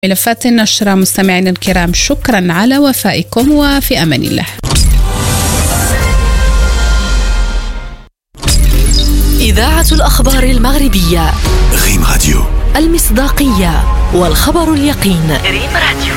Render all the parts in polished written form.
ملفات النشرة. مستمعينا الكرام، شكرا على وفائكم وفي أمان الله. إذاعة الأخبار المغربية، ريم راديو، المصداقية والخبر اليقين. ريم راديو.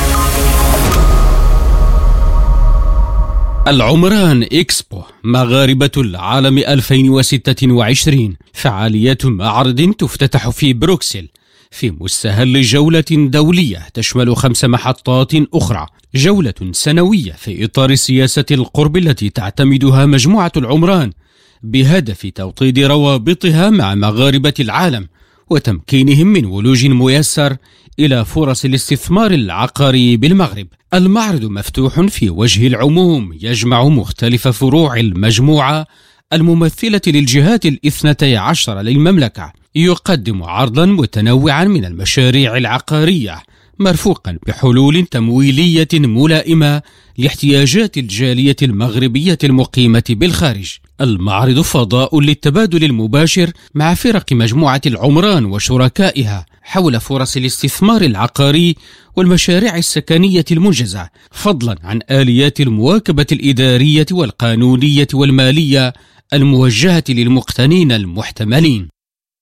العمران إكسبو مغاربة العالم 2026، فعاليات معرض تفتتح في بروكسل في مستهل جولة دولية تشمل 5 محطات أخرى، جولة سنوية في إطار سياسة القرب التي تعتمدها مجموعة العمران بهدف توطيد روابطها مع مغاربة العالم وتمكينهم من ولوج ميسر إلى فرص الاستثمار العقاري بالمغرب. المعرض مفتوح في وجه العموم، يجمع مختلف فروع المجموعة الممثلة للجهات 12 للمملكة، يقدم عرضا متنوعا من المشاريع العقارية مرفوقا بحلول تمويلية ملائمة لاحتياجات الجالية المغربية المقيمة بالخارج. المعرض فضاء للتبادل المباشر مع فرق مجموعة العمران وشركائها حول فرص الاستثمار العقاري والمشاريع السكنية المنجزة، فضلا عن آليات المواكبة الإدارية والقانونية والمالية الموجهة للمقتنين المحتملين.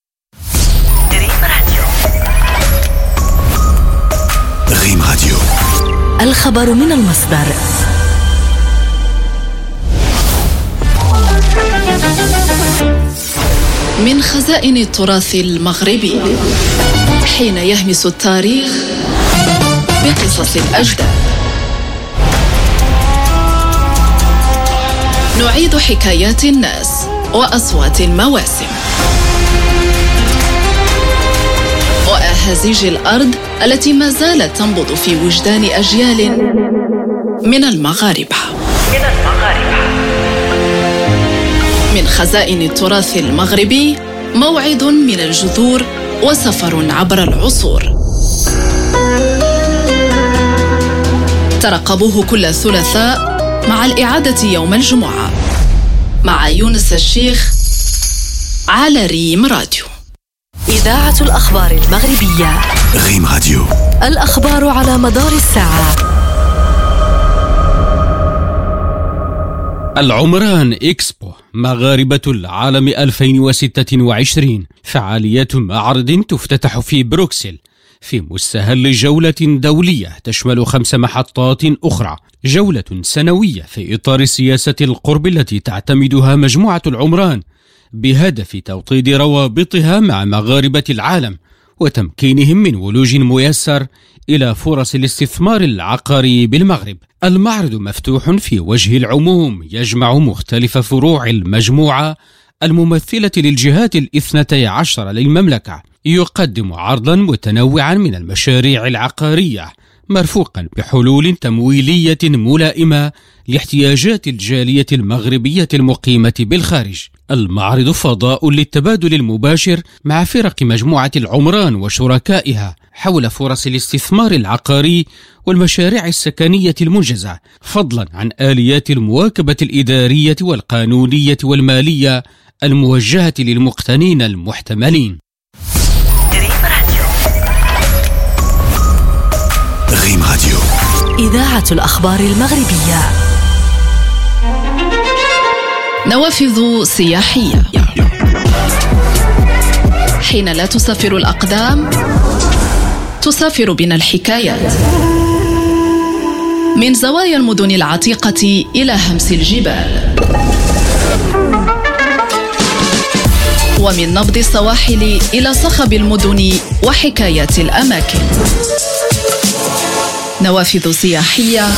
ريم راديو، الخبر من المصدر. من خزائن التراث المغربي، حين يهمس التاريخ بقصص الأجداد، نعيد حكايات الناس وأصوات المواسم وأهازيج الأرض التي ما زالت تنبض في وجدان أجيال من المغاربة. من خزائن التراث المغربي، موعد من الجذور وسفر عبر العصور. ترقبوه كل ثلاثاء مع الإعادة يوم الجمعة مع يونس الشيخ على ريم راديو. إذاعة الأخبار المغربية، ريم راديو، الأخبار على مدار الساعة. العمران إكسبو مغاربة العالم 2026، فعاليات معرض تفتتح في بروكسل في مستهل جولة دولية تشمل 5 محطات أخرى، جولة سنوية في إطار سياسة القرب التي تعتمدها مجموعة العمران بهدف توطيد روابطها مع مغاربة العالم وتمكينهم من ولوج ميسر إلى فرص الاستثمار العقاري بالمغرب. المعرض مفتوح في وجه العموم، يجمع مختلف فروع المجموعة الممثلة للجهات 12 للمملكة، يقدم عرضا متنوعا من المشاريع العقارية مرفوقا بحلول تمويلية ملائمة لاحتياجات الجالية المغربية المقيمة بالخارج. المعرض فضاء للتبادل المباشر مع فرق مجموعة العمران وشركائها حول فرص الاستثمار العقاري والمشاريع السكنية المنجزة، فضلا عن آليات المواكبة الإدارية والقانونية والمالية الموجهة للمقتنين المحتملين. ريم راديو، إذاعة الأخبار المغربية. نوافذ سياحية. حين لا تسافر الأقدام، تسافر بنا الحكايات. من زوايا المدن العتيقة إلى همس الجبال، ومن نبض السواحل إلى صخب المدن وحكايات الأماكن. نوافذ سياحية،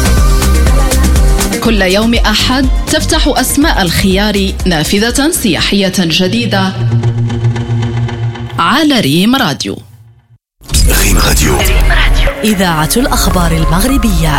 كل يوم أحد تفتح أسماء الخيار نافذة سياحية جديدة على ريم راديو. ريم راديو، إذاعة الأخبار المغربية.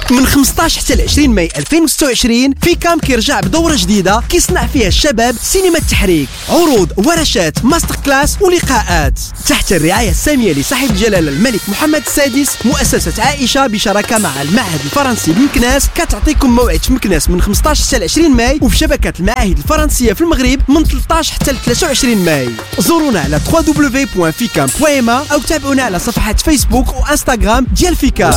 من 15 حتى ل 20 ماي 2026 فيكام كيرجع بدورة جديدة كيصنع فيها الشباب سينما التحريك، عروض، ورشات، ماستر كلاس ولقاءات تحت الرعاية السامية لصاحب الجلالة الملك محمد السادس. مؤسسة عائشة بشراكة مع المعهد الفرنسي بمكناس كتعطيكم موعد في مكناس من 15 حتى ل 20 ماي، وفي شبكة المعاهد الفرنسية في المغرب من 13 حتى ل 23 ماي. زورونا على www.ficam.ma أو تابعونا على صفحات فيسبوك وإنستغرام ديال فيكام.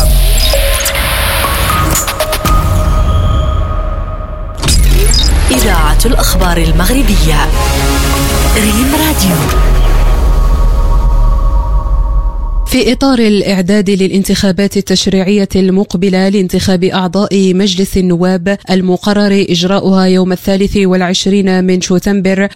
إذاعة الأخبار المغربية ريم راديو. في إطار الإعداد للانتخابات التشريعية المقبلة لانتخاب أعضاء مجلس النواب المقرر إجراؤها يوم 23 من شتنبر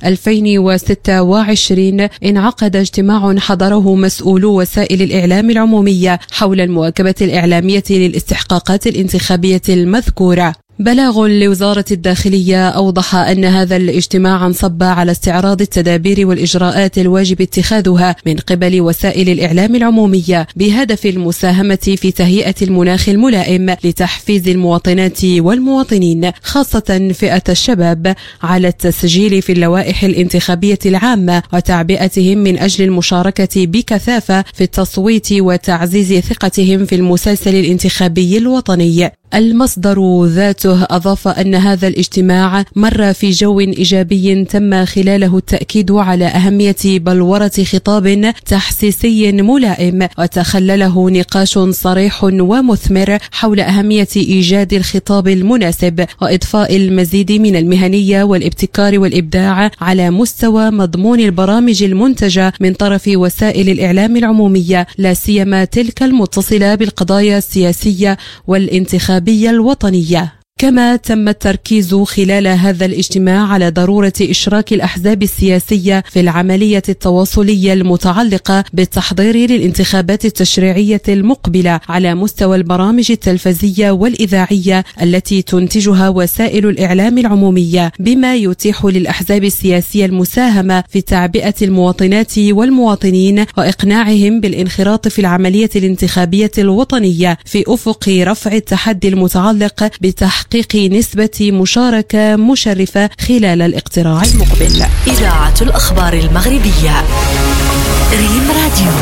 2026، انعقد اجتماع حضره مسؤولو وسائل الإعلام العمومية حول المواكبة الإعلامية للاستحقاقات الانتخابية المذكورة. بلاغ لوزارة الداخلية أوضح أن هذا الاجتماع انصب على استعراض التدابير والإجراءات الواجب اتخاذها من قبل وسائل الإعلام العمومية بهدف المساهمة في تهيئة المناخ الملائم لتحفيز المواطنات والمواطنين خاصة فئة الشباب على التسجيل في اللوائح الانتخابية العامة وتعبئتهم من أجل المشاركة بكثافة في التصويت وتعزيز ثقتهم في المسلسل الانتخابي الوطني. المصدر ذاته أضاف أن هذا الاجتماع مر في جو إيجابي تم خلاله التأكيد على أهمية بلورة خطاب تحسيسي ملائم، وتخلله نقاش صريح ومثمر حول أهمية إيجاد الخطاب المناسب وإضفاء المزيد من المهنية والابتكار والإبداع على مستوى مضمون البرامج المنتجة من طرف وسائل الإعلام العمومية، لا سيما تلك المتصلة بالقضايا السياسية والانتخابية الوطنية. كما تم التركيز خلال هذا الاجتماع على ضرورة إشراك الأحزاب السياسية في العملية التواصلية المتعلقة بالتحضير للانتخابات التشريعية المقبلة على مستوى البرامج التلفزية والإذاعية التي تنتجها وسائل الإعلام العمومية، بما يتيح للأحزاب السياسية المساهمة في تعبئة المواطنات والمواطنين وإقناعهم بالانخراط في العملية الانتخابية الوطنية في أفق رفع التحدي المتعلق بتحقيق نسبة مشاركة مشرفة خلال الاقتراع المقبل. إذاعة الأخبار المغربية ريم راديو.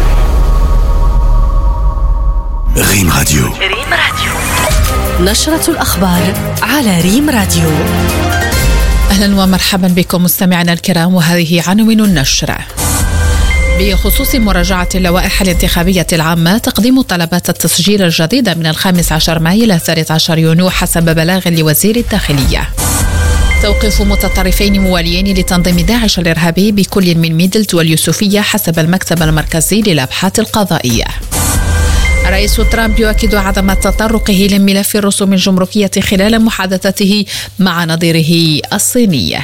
ريم راديو. ريم راديو. نشرة الأخبار على ريم راديو. أهلا ومرحبا بكم مستمعينا الكرام، وهذه عناوين النشرة. بخصوص مراجعة اللوائح الانتخابية العامة، تقديم طلبات التسجيل الجديدة من 15 ماي إلى 13 يونيو حسب بلاغ لوزير الداخلية. توقيف متطرفين مواليين لتنظيم داعش الإرهابي بكل من ميدلت واليوسفية حسب المكتب المركزي للأبحاث القضائية. رئيس ترامب يؤكد عدم تطرقه لملف الرسوم الجمركية خلال محادثته مع نظيره الصيني.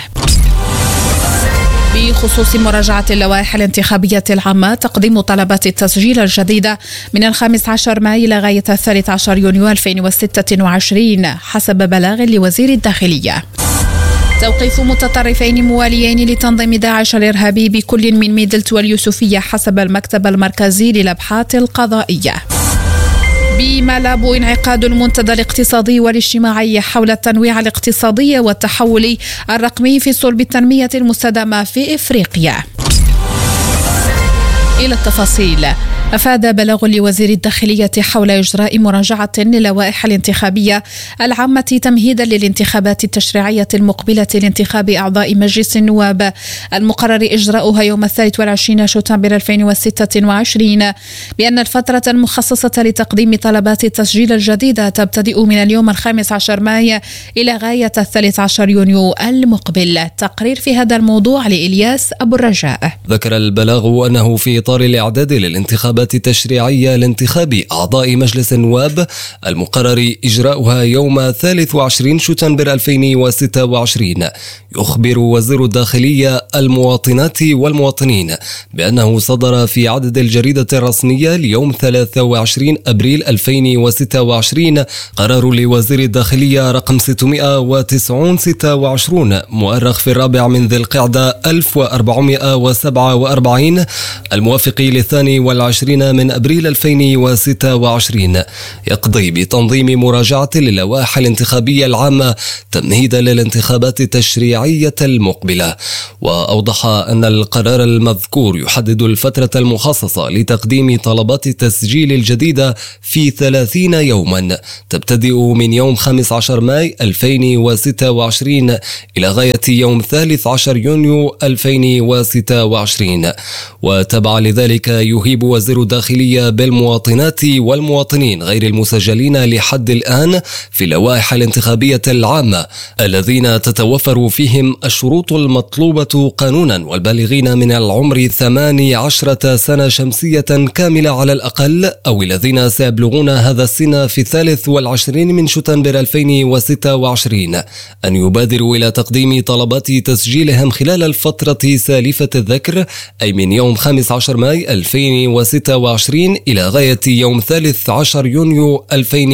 بخصوص مراجعة اللوائح الانتخابية العامة، تقديم طلبات التسجيل الجديدة من 15 ماي إلى غاية 13 يونيو 2026 حسب بلاغ لوزير الداخلية. توقيف متطرفين مواليين لتنظيم داعش الإرهابي بكل من ميدلت واليوسفية حسب المكتب المركزي للأبحاث القضائية. بمالابو، انعقاد المنتدى الاقتصادي والاجتماعي حول التنويع الاقتصادي والتحول الرقمي في صلب التنمية المستدامة في إفريقيا. إلى التفاصيل. أفاد بلاغ لوزير الداخلية حول إجراء مراجعة للوائح الانتخابية العامة تمهيدا للانتخابات التشريعية المقبلة لانتخاب أعضاء مجلس النواب المقرر إجراؤها يوم 23 شتنبر 2026 بأن الفترة المخصصة لتقديم طلبات التسجيل الجديدة تبتدئ من اليوم 15 ماي إلى غاية 13 يونيو المقبل. تقرير في هذا الموضوع لإلياس أبو الرجاء. ذكر البلاغ أنه في إطار الإعداد للانتخابات التشريعية لانتخاب أعضاء مجلس النواب المقرر إجراؤها يوم 23 شتنبر 2026، يخبر وزير الداخلية المواطنات والمواطنين بأنه صدر في عدد الجريدة الرسمية ليوم 23 أبريل 2026 قرار لوزير الداخلية رقم 626 مؤرخ في 4 من ذي القعدة 1447 الموافق ل22 20 من أبريل 2026 يقضي بتنظيم مراجعة للوائح الانتخابية العامة تمهيدا للانتخابات التشريعية المقبلة. وأوضح أن القرار المذكور يحدد الفترة المخصصة لتقديم طلبات التسجيل الجديدة في 30 يوما تبتدئ من يوم 15 ماي 2026 إلى غاية يوم 13 يونيو 2026. وتبع لذلك يهيب وزير الداخلية بالمواطنات والمواطنين غير المسجلين لحد الآن في اللوائح الانتخابية العامة الذين تتوفر فيهم الشروط المطلوبة قانونا والبالغين من العمر 18 سنة شمسية كاملة على الأقل أو الذين سيبلغون هذا السن في 23 من شتنبر 2026 أن يبادروا إلى تقديم طلبات تسجيلهم خلال الفترة سالفة الذكر أي من يوم 15 ماي 2026 إلى غاية يوم 13 يونيو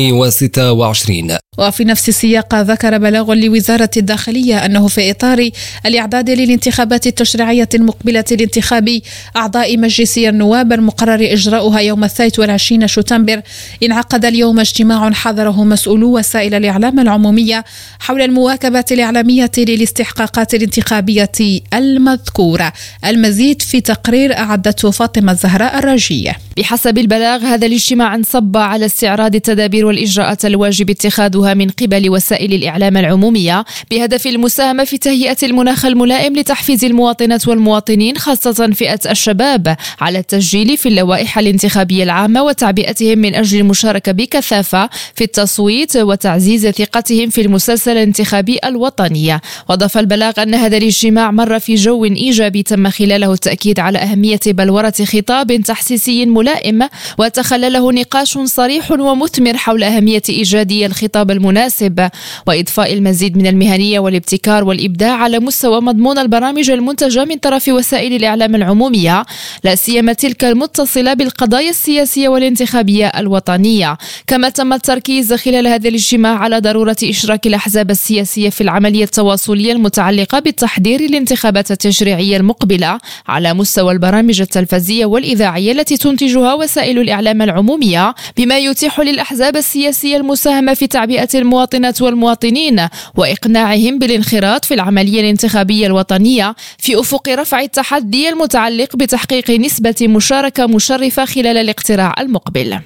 2026. وفي نفس السياق ذكر بلاغ لوزارة الداخلية أنه في إطار الإعداد للانتخابات التشريعية المقبلة لانتخاب أعضاء مجلس النواب المقرر إجراؤها يوم 23 شتنبر انعقد اليوم اجتماع حضره مسؤولو وسائل الإعلام العمومية حول المواكبة الإعلامية للاستحقاقات الانتخابية المذكورة. المزيد في تقرير أعدته فاطمة الزهراء الراجية. بحسب البلاغ هذا الاجتماع انصب على استعراض التدابير والإجراءات الواجب اتخاذها من قبل وسائل الإعلام العمومية بهدف المساهمة في تهيئة المناخ الملائم لتحفيز المواطنات والمواطنين خاصة فئة الشباب على التسجيل في اللوائح الانتخابية العامة وتعبئتهم من أجل المشاركة بكثافة في التصويت وتعزيز ثقتهم في المسلسل الانتخابي الوطني. وأضاف البلاغ أن هذا الاجتماع مر في جو إيجابي تم خلاله التأكيد على أهمية بلورة خطاب تحسيسي ملائم وتخلله نقاش صريح ومثمر حول أهمية إيجاد الخطاب المناسب وإضفاء المزيد من المهنية والابتكار والإبداع على مستوى مضمون البرامج المنتجة من طرف وسائل الإعلام العمومية لا سيما تلك المتصلة بالقضايا السياسية والانتخابية الوطنية. كما تم التركيز خلال هذا الاجتماع على ضرورة إشراك الأحزاب السياسية في العملية التواصلية المتعلقة بالتحضير للانتخابات التشريعية المقبلة على مستوى البرامج التلفزية والإذاعية التي تنتجها وسائل الإعلام العمومية بما يتيح للأحزاب السياسية المساهمة في تعبئة المواطنات والمواطنين وإقناعهم بالانخراط في العملية الانتخابية الوطنية في أفق رفع التحدي المتعلق بتحقيق نسبة مشاركة مشرفة خلال الاقتراع المقبل.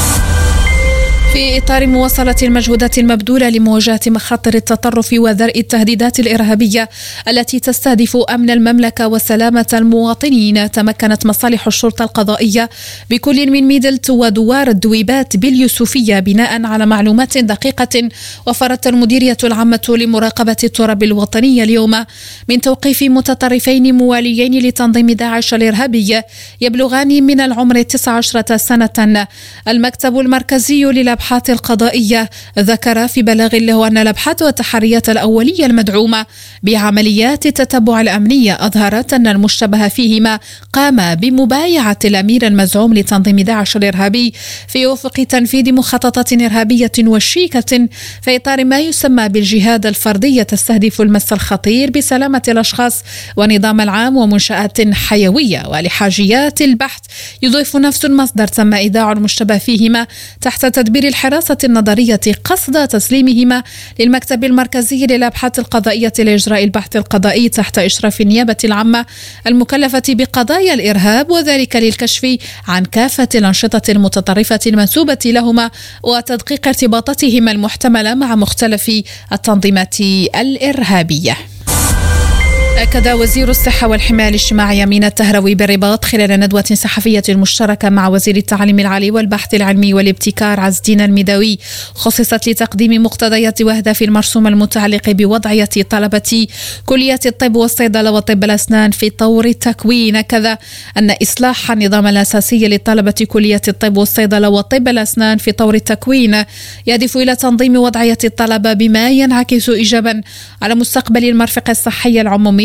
في إطار مواصلة المجهودات المبذولة لمواجهة مخاطر التطرف وذرء التهديدات الإرهابية التي تستهدف أمن المملكة وسلامة المواطنين، تمكنت مصالح الشرطة القضائية بكل من ميدلت ودوار الدويبات باليوسفية بناء على معلومات دقيقة وفرت المديرية العامة لمراقبة التراب الوطنية اليوم من توقيف متطرفين مواليين لتنظيم داعش الإرهابي يبلغان من العمر 19 سنة. المكتب المركزي للأبحاث القضائية ذكر في بلاغ له أن الأبحاث والتحريات الأولية المدعومة بعمليات التتبع الأمنية أظهرت أن المشتبه فيهما قام بمبايعة الأمير المزعوم لتنظيم داعش الإرهابي في وفق تنفيذ مخططات إرهابية وشيكة في إطار ما يسمى بالجهاد الفردي تستهدف المس الخطير بسلامة الأشخاص والنظام العام ومنشآت حيوية. ولحاجيات البحث يضيف نفس المصدر تم إيداع المشتبه فيهما تحت تدبير الحراسة النظرية قصد تسليمهما للمكتب المركزي للأبحاث القضائية لإجراء البحث القضائي تحت إشراف النيابة العامة المكلفة بقضايا الإرهاب، وذلك للكشف عن كافة الأنشطة المتطرفة المنسوبة لهما وتدقيق ارتباطاتهما المحتملة مع مختلف التنظيمات الإرهابية. أكد وزير الصحة والحماية الاجتماعية أمين التهروي بالرباط خلال ندوة صحفية مشتركة مع وزير التعليم العالي والبحث العلمي والابتكار عز الدين المداوي خصصت لتقديم مقتضيات وأهداف المرسوم المتعلق بوضعية طلبة كلية الطب والصيدلة وطب الأسنان في طور التكوين. كذا أن إصلاح النظام الأساسي لطلبة كلية الطب والصيدلة وطب الأسنان في طور التكوين يهدف إلى تنظيم وضعية الطلبة بما ينعكس إيجابا على مستقبل المرفق الصحي العمومي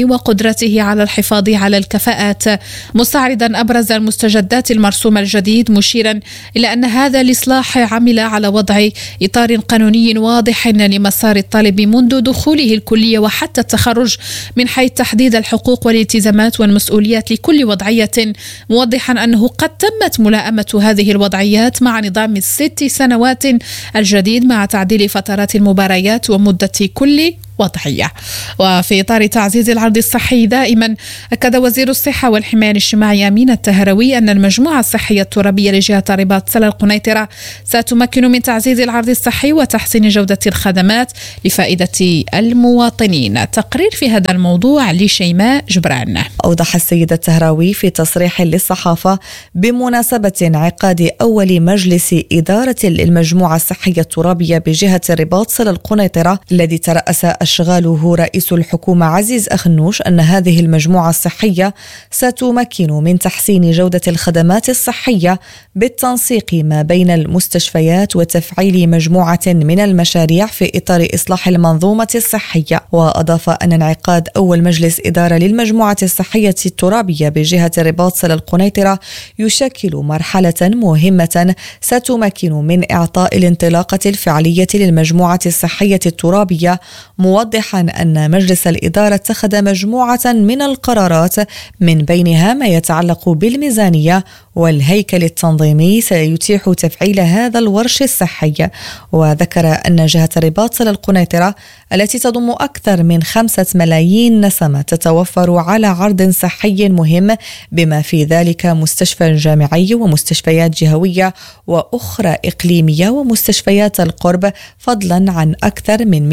وقدرته على الحفاظ على الكفاءات، مستعرضا أبرز المستجدات المرسومة الجديد، مشيرا إلى أن هذا الإصلاح عمل على وضع إطار قانوني واضح لمسار الطالب منذ دخوله الكلية وحتى التخرج من حيث تحديد الحقوق والالتزامات والمسؤوليات لكل وضعية، موضحا أنه قد تمت ملائمة هذه الوضعيات مع نظام 6 سنوات الجديد مع تعديل فترات المباريات ومدة كل وضعية. وفي إطار تعزيز العرض الصحي دائما، أكد وزير الصحة والحماية الاجتماعية أمين التهروي أن المجموعة الصحية الترابية لجهة رباط سلا القنيطرة ستمكن من تعزيز العرض الصحي وتحسين جودة الخدمات لفائدة المواطنين. تقرير في هذا الموضوع لشيماء جبران. أوضح السيد التهراوي في تصريح للصحافة بمناسبة انعقاد أول مجلس إدارة المجموعة الصحية الترابية بجهة رباط سلا القنيطرة الذي ترأس أشغاله رئيس الحكومة عزيز أخنوش أن هذه المجموعة الصحية ستمكن من تحسين جودة الخدمات الصحية بالتنسيق ما بين المستشفيات وتفعيل مجموعة من المشاريع في إطار إصلاح المنظومة الصحية. وأضاف أن انعقاد أول مجلس إدارة للمجموعة الصحية الترابية بجهة رباط سلا القنيطرة يشكل مرحلة مهمة ستمكن من إعطاء الانطلاقة الفعلية للمجموعة الصحية الترابية، موضحا أن مجلس الإدارة اتخذ مجموعة من القرارات من بينها ما يتعلق بالميزانية والهيكل التنظيمي سيتيح تفعيل هذا الورش الصحي. وذكر أن جهة رباط سلا القنيطرة التي تضم أكثر من 5 ملايين نسمة تتوفر على عرض صحي مهم بما في ذلك مستشفى جامعي ومستشفيات جهوية وأخرى إقليمية ومستشفيات القرب، فضلا عن أكثر من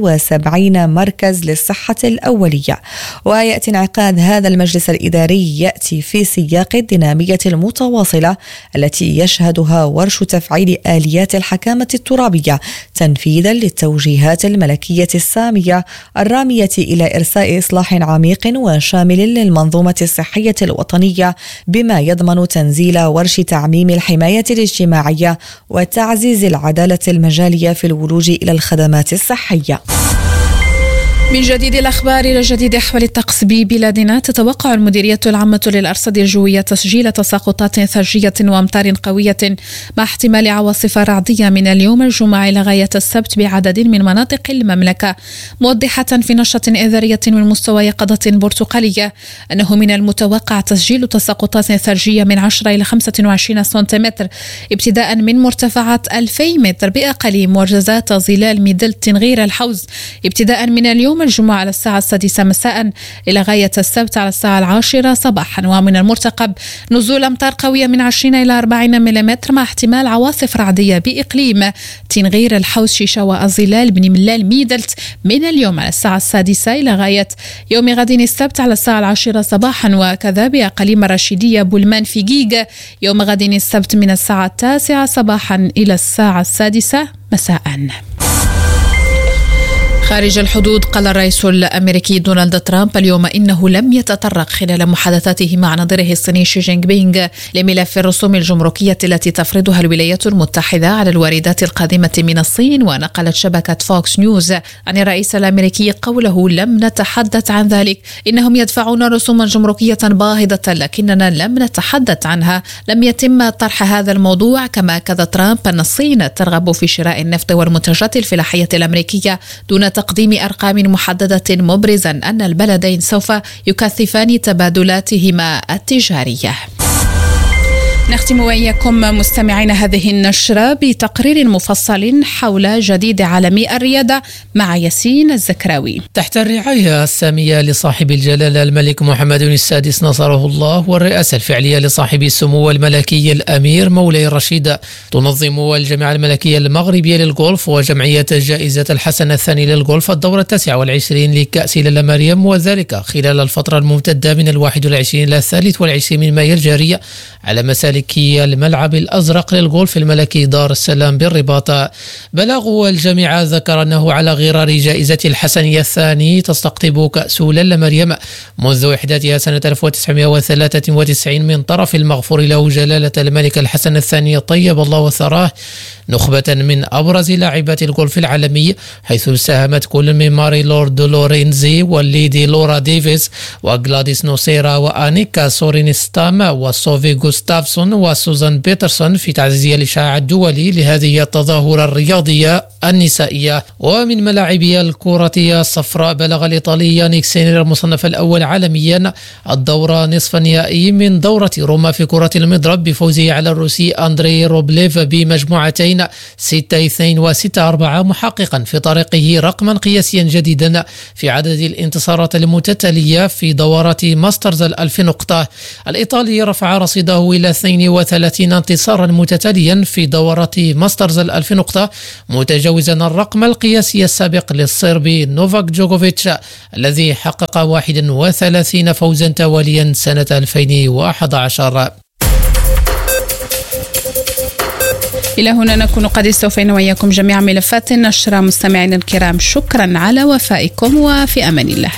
270 مركز للصحة الأولية. ويأتي انعقاد هذا المجلس الإداري يأتي في سياق الدينامية المتواصلة التي يشهدها ورش تفعيل آليات الحكامة الترابية تنفيذا للتوجيهات الملكية السامية الرامية إلى إرساء إصلاح عميق وشامل للمنظومة الصحية الوطنية بما يضمن تنزيل ورش تعميم الحماية الاجتماعية وتعزيز العدالة المجالية في الولوج إلى الخدمات الصحية. من جديد الأخبار إلى جديد أحوال الطقس ببلادنا، تتوقع المديرية العامة للأرصاد الجوية تسجيل تساقطات ثلجية وأمطار قوية مع احتمال عواصف رعدية من اليوم الجمعة إلى غاية السبت بعدد من مناطق المملكة، موضحة في نشرة إنذارية من مستوى يقظة برتقالية أنه من المتوقع تسجيل تساقطات ثلجية من 10 إلى 25 سنتيمتر ابتداء من مرتفعات 2000 متر بأقاليم وجزات ظلال ميدل تنغير الحوز ابتداء من اليوم الجمعة على الساعة 6 مساء إلى غاية السبت على الساعة 10 صباحا. ومن المرتقب نزول أمطار قوية من 20 إلى 40 ملم مع احتمال عواصف رعدية بإقليم تنغير الحوز شيشة والظلال بن ملال ميدلت من اليوم على الساعة 6 إلى غاية يوم غد السبت على الساعة 10 صباحا، وكذا بأقاليم الرشيدية بولمان في جيجا يوم غد السبت من الساعة 9 صباحا إلى الساعة 6 مساء. خارج الحدود، قال الرئيس الأمريكي دونالد ترامب اليوم إنه لم يتطرق خلال محادثاته مع نظيره الصيني شي جين بينغ لملف الرسوم الجمركية التي تفرضها الولايات المتحدة على الواردات القادمة من الصين. ونقلت شبكة فوكس نيوز عن الرئيس الأمريكي قوله: لم نتحدث عن ذلك، إنهم يدفعون رسوما جمركية باهظة لكننا لم نتحدث عنها، لم يتم طرح هذا الموضوع. كما أكد ترامب أن الصين ترغب في شراء النفط والمنتجات الفلاحية الأمريكية دون تقديم أرقام محددة، مبرزا أن البلدين سوف يكثفان تبادلاتهما التجارية. نختم وإياكم مستمعين هذه النشرة بتقرير مفصل حول جديد عالمي الرياضة مع ياسين الزكراوي. تحت الرعاية السامية لصاحب الجلالة الملك محمد السادس نصره الله والرئاسة الفعلية لصاحب السمو الملكي الأمير مولاي الرشيد، تنظم الجامعة الملكية المغربية للغولف وجمعية جائزة الحسن الثاني للغولف الدورة 29 لكأس لالا مريم، وذلك خلال الفترة الممتدة من 21 إلى 23 من مايو الجاري على مسال المالكي الملعب الأزرق للغولف الملكي دار السلام بالرباط. بلاغ الجامعة ذكر أنه على غرار جائزة الحسنية الثاني تستقطب كأس للا مريم منذ إحداثها سنة 1993 من طرف المغفور له جلالة الملك الحسن الثاني طيب الله ثراه نخبة من أبرز لاعبات الغولف العالمي، حيث ساهمت كل من ماري لورد لورينزي والليدي لورا ديفيس وغلاديس نوسيرا وأنيكا سورينستام وصوفي غوستافسون وسوزان بيترسون في تعزيز الإشعاع الدولي لهذه التظاهرة الرياضية النسائية. ومن ملاعبي الكرة الصفراء بلغ الإيطالي يانيك سينير المصنف الأول عالميا الدورة نصف النهائي من دورة روما في كرة المضرب بفوزه على الروسي أندري روبليف بمجموعتين 6-2 و6-4، محققا في طريقه رقما قياسيا جديدا في عدد الانتصارات المتتالية في دورات ماسترز 1000 نقطة. الإيطالي رفع رصيده إلى 32 انتصارا متتاليا في دورات ماسترز 1000 نقطة، متجاوزا الرقم القياسي السابق للصربي نوفاك جوكوفيتش الذي حقق 31 فوزا تواليا سنة 2011. إلى هنا نكون قد استوفينا وإياكم جميع ملفات النشرة. مستمعينا الكرام، شكرا على وفائكم وفي أمان الله.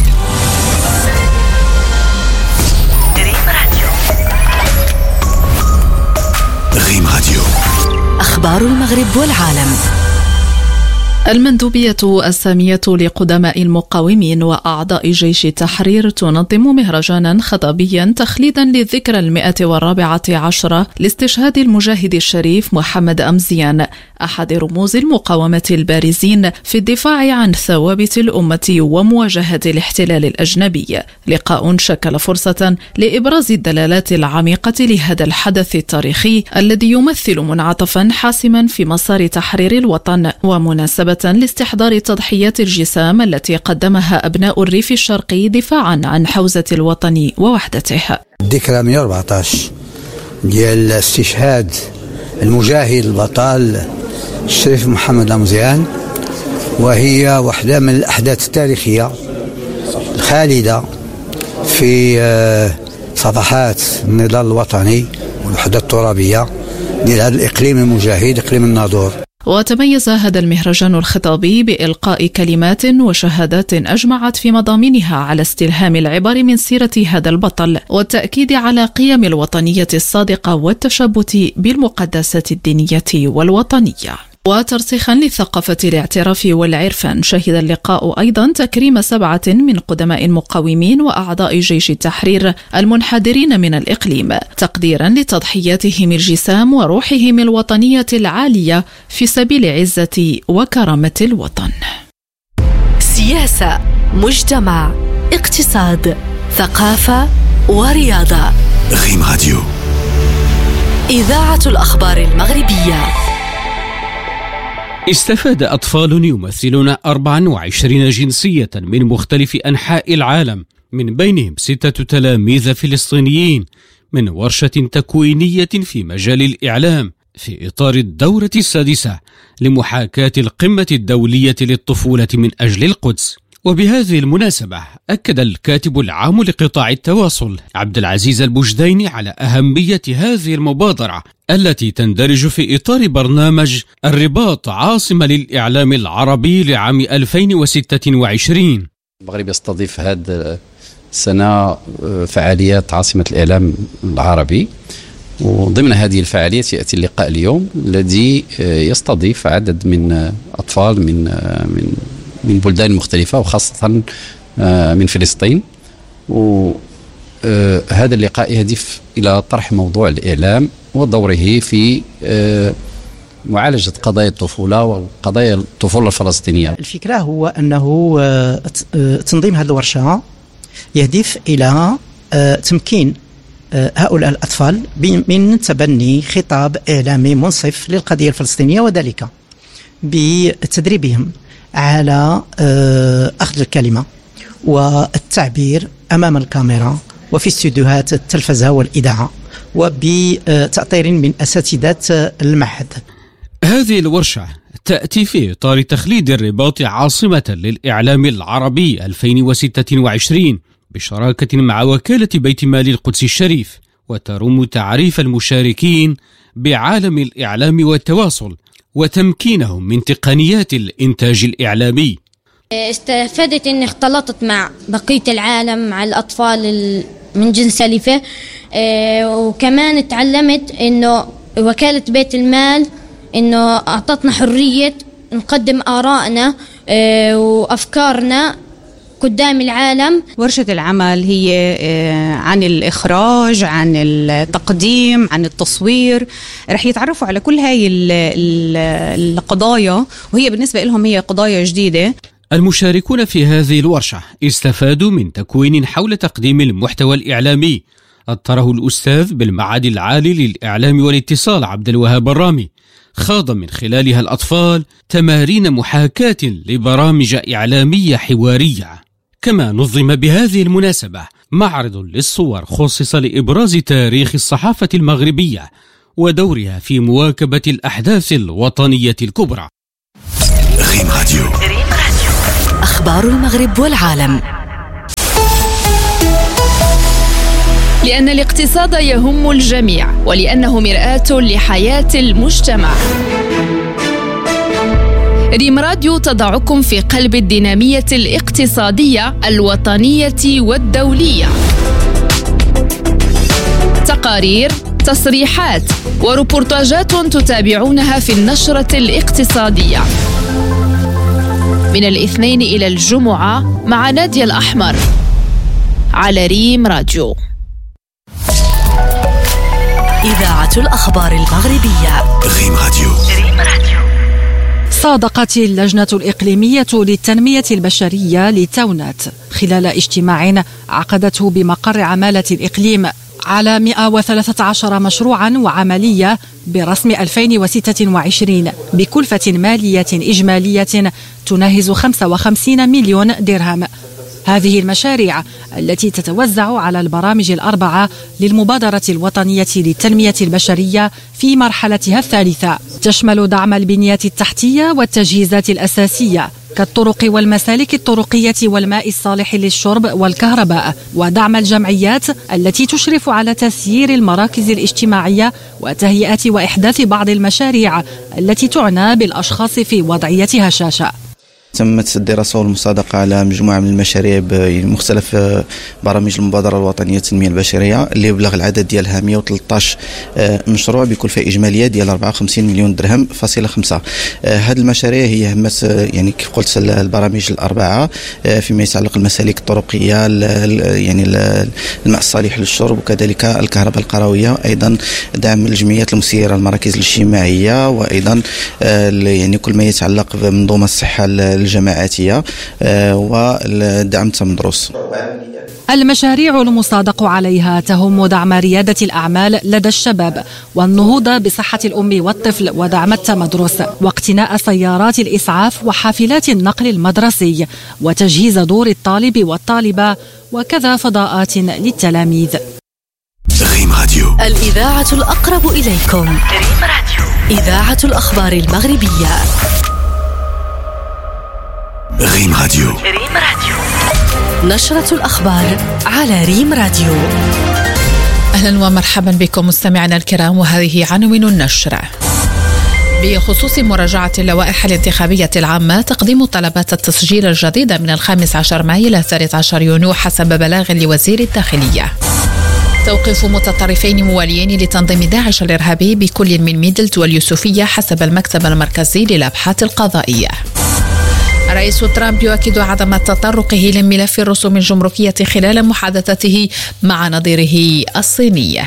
ريم راديو، أخبار المغرب والعالم. المندوبية السامية لقدماء المقاومين وأعضاء جيش التحرير تنظم مهرجانا خطابيا تخليدا للذكرى 114 لاستشهاد المجاهد الشريف محمد أمزيان، أحد رموز المقاومة البارزين في الدفاع عن ثوابت الأمة ومواجهة الاحتلال الأجنبي. لقاء شكل فرصة لإبراز الدلالات العميقة لهذا الحدث التاريخي الذي يمثل منعطفا حاسما في مسار تحرير الوطن، ومناسبة لاستحضار تضحيات الجسام التي قدمها أبناء الريف الشرقي دفاعا عن حوزة الوطن ووحدته. الذكرى 114 ديال استشهاد المجاهد البطل الشريف محمد أمزيان، وهي واحدة من الأحداث التاريخية الخالدة في صفحات النضال الوطني والوحدة الترابية ديال هذا الإقليم المجاهد، إقليم الناظور. وتميز هذا المهرجان الخطابي بإلقاء كلمات وشهادات أجمعت في مضامينها على استلهام العبر من سيرة هذا البطل والتأكيد على قيم الوطنية الصادقة والتشبث بالمقدسات الدينية والوطنية. وترسيخا لثقافة الاعتراف والعرفان، شهد اللقاء أيضا تكريم 7 من قدماء المقاومين وأعضاء جيش التحرير المنحدرين من الإقليم، تقديرا لتضحياتهم الجسام وروحهم الوطنية العالية في سبيل عزة وكرامة الوطن. سياسة، مجتمع، اقتصاد، ثقافة ورياضة. ريم راديو، إذاعة الأخبار المغربية. استفاد أطفال يمثلون 24 جنسية من مختلف أنحاء العالم، من بينهم 6 تلاميذ فلسطينيين، من ورشة تكوينية في مجال الإعلام في إطار الدورة السادسة لمحاكاة القمة الدولية للطفولة من أجل القدس. وبهذه المناسبة أكد الكاتب العام لقطاع التواصل عبد العزيز البجديني على أهمية هذه المبادرة التي تندرج في إطار برنامج الرباط عاصمة للإعلام العربي لعام 2026. المغرب يستضيف هذه السنة فعاليات عاصمة الإعلام العربي، وضمن هذه الفعاليات يأتي اللقاء اليوم الذي يستضيف عدد من أطفال من بلدان مختلفة وخاصة من فلسطين. وهذا اللقاء يهدف إلى طرح موضوع الإعلام ودوره في معالجة قضايا الطفولة وقضايا الطفولة الفلسطينية. الفكرة هو أنه تنظيم هذه الورشة يهدف إلى تمكين هؤلاء الأطفال من تبني خطاب إعلامي منصف للقضية الفلسطينية، وذلك بتدريبهم على أخذ الكلمة والتعبير أمام الكاميرا وفي استديوهات التلفزة والإذاعة، وبتأطير من أساتذة المعهد. هذه الورشة تأتي في إطار تخليد الرباط عاصمة للإعلام العربي 2026 بشراكة مع وكالة بيت مال القدس الشريف وترم تعريف المشاركين بعالم الإعلام والتواصل وتمكينهم من تقنيات الإنتاج الإعلامي. استفدت أني اختلطت مع بقية العالم، مع الأطفال من جنس سلفة، وكمان تعلمت أنه وكالة بيت المال أنه أعطتنا حرية نقدم آرائنا وأفكارنا قدام العالم. ورشة العمل هي عن الإخراج، عن التقديم، عن التصوير. رح يتعرفوا على كل هاي القضايا، وهي بالنسبة لهم هي قضايا جديدة. المشاركون في هذه الورشة استفادوا من تكوين حول تقديم المحتوى الإعلامي أطره الأستاذ بالمعهد العالي للإعلام والاتصال عبد الوهاب الرامي، خاض من خلالها الأطفال تمارين محاكاة لبرامج إعلامية حوارية. كما نظم بهذه المناسبة معرض للصور خصص لإبراز تاريخ الصحافة المغربية ودورها في مواكبة الأحداث الوطنية الكبرى. ريم راديو، أخبار المغرب والعالم. لأن الاقتصاد يهم الجميع ولأنه مرآة لحياة المجتمع. ريم راديو تضعكم في قلب الدينامية الاقتصادية الوطنية والدولية. تقارير، تصريحات وريبورتاجات تتابعونها في النشرة الاقتصادية من الاثنين إلى الجمعة مع نادية الأحمر على ريم راديو. إذاعة الأخبار المغربية. ريم راديو. صادقت اللجنة الإقليمية للتنمية البشرية لتونات خلال اجتماع عقدته بمقر عمالة الإقليم على 113 مشروعا وعملية برسم 2026 بكلفة مالية إجمالية تناهز 55 مليون درهم. هذه المشاريع التي تتوزع على البرامج الأربعة للمبادرة الوطنية للتنمية البشرية في مرحلتها الثالثة تشمل دعم البنية التحتية والتجهيزات الأساسية كالطرق والمسالك الطرقية والماء الصالح للشرب والكهرباء، ودعم الجمعيات التي تشرف على تسيير المراكز الاجتماعية وتهيئة وإحداث بعض المشاريع التي تعنى بالأشخاص في وضعية هشاشة. تمت الدراسة والمصادقة على مجموعة من المشاريع بمختلف برامج المبادرة الوطنية للتنمية البشرية اللي يبلغ العدد ديالها 113 مشروع بكلفة إجمالية ديال 54 مليون درهم فاصلة 5. هذه المشاريع هي همت يعني كيف قلت البرامج الأربعة فيما يتعلق المسالك الطرقية، يعني الماء الصالح للشرب وكذلك الكهرباء القروية، أيضا دعم الجمعيات المسيرة المراكز الاجتماعية، وأيضا يعني كل ما يتعلق بمنظومة الصحة الجماعاتية ودعم التمدرس. المشاريع المصادق عليها تهم دعم ريادة الأعمال لدى الشباب والنهوض بصحة الأم والطفل ودعم التمدرس واقتناء سيارات الإسعاف وحافلات النقل المدرسي وتجهيز دور الطالب والطالبة وكذا فضاءات للتلاميذ. ريم راديو، الإذاعة الأقرب إليكم. ريم راديو، إذاعة الأخبار المغربية. ريم راديو. نشرة الأخبار على ريم راديو. أهلا ومرحبا بكم مستمعينا الكرام، وهذه عناوين النشرة. بخصوص مراجعة اللوائح الانتخابية العامة تقديم طلبات التسجيل الجديدة من 15 مايو إلى 13 يونيو حسب بلاغ لوزير الداخلية. توقيف متطرفين مواليين لتنظيم داعش الإرهابي بكل من ميدلت واليوسفية حسب المكتب المركزي للأبحاث القضائية. رئيس ترامب يؤكد عدم تطرقه لملف الرسوم الجمركية خلال محادثته مع نظيره الصيني.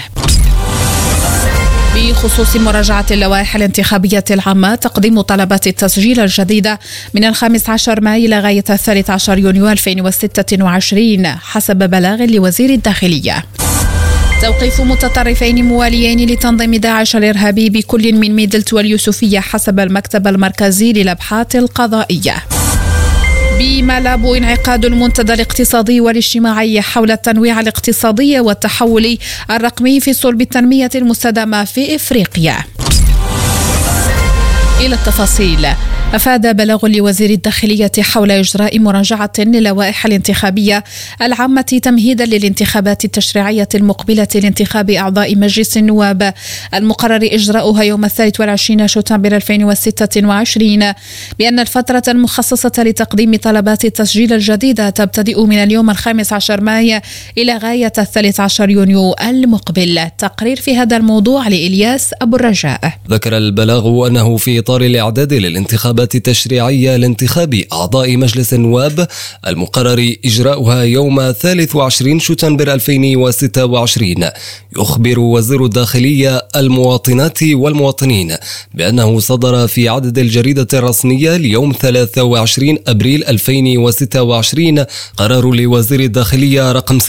بخصوص مراجعة اللوائح الانتخابية العامة تقديم طلبات التسجيل الجديدة من 15 مايو إلى غاية 13 يونيو 2026 حسب بلاغ لوزير الداخلية. توقيف متطرفين مواليين لتنظيم داعش الإرهابي بكل من ميدلت واليوسفية حسب المكتب المركزي للأبحاث القضائية. بمالابو انعقاد المنتدى الاقتصادي والاجتماعي حول التنويع الاقتصادي والتحول الرقمي في صلب التنمية المستدامة في إفريقيا. إلى التفاصيل. أفاد بلاغ لوزير الداخلية حول إجراء مراجعة للوائح الانتخابية العامة تمهيدا للانتخابات التشريعية المقبلة لانتخاب أعضاء مجلس النواب المقرر إجراؤها يوم 23 شتنبر 2026 بأن الفترة المخصصة لتقديم طلبات التسجيل الجديدة تبتدئ من اليوم 15 مايو إلى غاية 13 يونيو المقبل. تقرير في هذا الموضوع لإلياس أبو الرجاء. ذكر البلاغ أنه في إطار الإعداد للانتخابات التشريعية لانتخاب أعضاء مجلس النواب المقرر إجراؤها يوم 23 شتنبر 2026 يخبر وزير الداخلية المواطنات والمواطنين بأنه صدر في عدد الجريدة الرسمية ليوم 23 أبريل 2026 قرار لوزير الداخلية رقم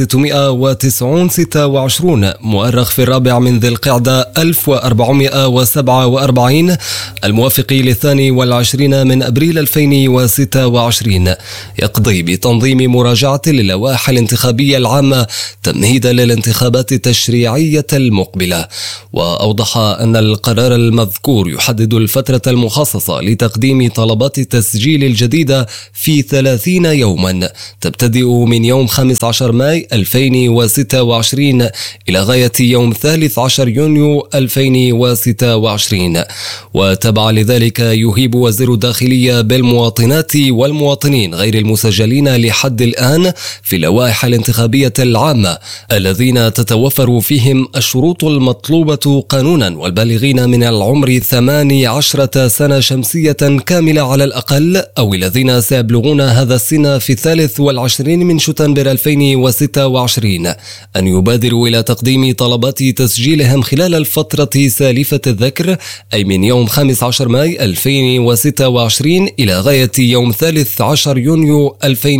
690/26 مؤرخ في 4 من ذي القعدة 1447 الموافق ل22 من أبريل 2026 يقضي بتنظيم مراجعة للوائح الانتخابية العامة تمهيدا للانتخابات التشريعية المقبلة. وأوضح أن القرار المذكور يحدد الفترة المخصصة لتقديم طلبات التسجيل الجديدة في 30 يوما تبتدئ من يوم 15 ماي 2026 إلى غاية يوم 13 يونيو 2026. وتبع لذلك يهيب وزير الداخلية بالمواطنات والمواطنين غير المسجلين لحد الآن في اللوائح الانتخابية العامة الذين تتوفر فيهم الشروط المطلوبة قانونا والبالغين من العمر 18 سنة شمسية كاملة على الأقل أو الذين سيبلغون هذا السن في 23 من شتنبر 2026 أن يبادروا إلى تقديم طلبات تسجيلهم خلال الفترة سالفة الذكر أي من يوم 15 ماي 2026 إلى غاية يوم 13 يونيو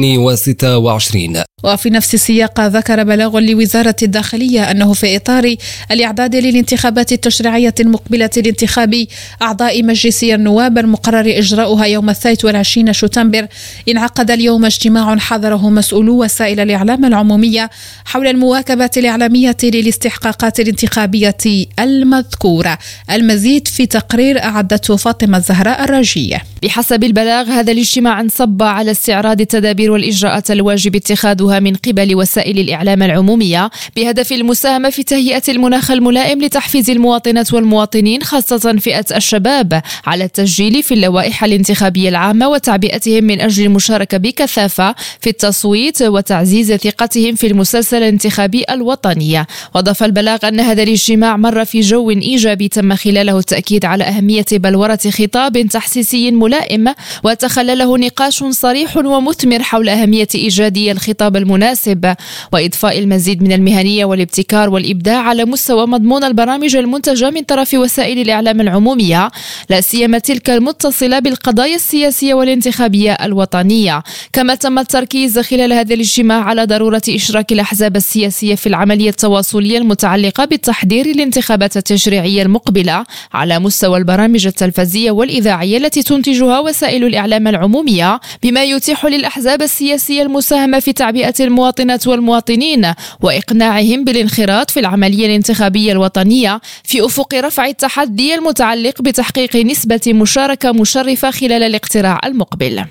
2026. وفي نفس السياق ذكر بلاغ لوزارة الداخلية أنه في إطار الإعداد للانتخابات التشريعية المقبلة لانتخاب أعضاء مجلس النواب المقرر إجراؤها يوم 23 شتنبر انعقد اليوم اجتماع حضره مسؤولو وسائل الإعلام العمومية حول المواكبة الإعلامية للاستحقاقات الانتخابية المذكورة. المزيد في تقرير أعدته فاطمة الزهراء الراجية. بحسب البلاغ هذا الاجتماع انصب على استعراض التدابير والإجراءات الواجب اتخاذها من قبل وسائل الإعلام العمومية بهدف المساهمة في تهيئة المناخ الملائم لتحفيز المواطنات والمواطنين خاصة فئة الشباب على التسجيل في اللوائح الانتخابية العامة وتعبئتهم من أجل المشاركة بكثافة في التصويت وتعزيز ثقتهم في المسلسل الانتخابي الوطني. وضاف البلاغ أن هذا الاجتماع مر في جو إيجابي تم خلاله التأكيد على أهمية بلورة خطاب تحسيسي ملائم وتخلله نقاش صريح ومثمر حول أهمية إيجاد الخطاب المناسب وإضفاء المزيد من المهنية والابتكار والإبداع على مستوى مضمون البرامج المنتجة من طرف وسائل الإعلام العمومية لا سيما تلك المتصلة بالقضايا السياسية والانتخابية الوطنية. كما تم التركيز خلال هذا الاجتماع على ضرورة إشراك الأحزاب السياسية في العملية التواصلية المتعلقة بالتحضير للانتخابات التشريعية المقبلة على مستوى البرامج التلفزية والإذاعية التي تنتجها وسائل الإعلام العمومية بما يتيح للأحزاب السياسية المساهمة في تعبئة المواطنات والمواطنين وإقناعهم بالانخراط في العملية الانتخابية الوطنية في أفق رفع التحدي المتعلق بتحقيق نسبة مشاركة مشرفة خلال الاقتراع المقبل.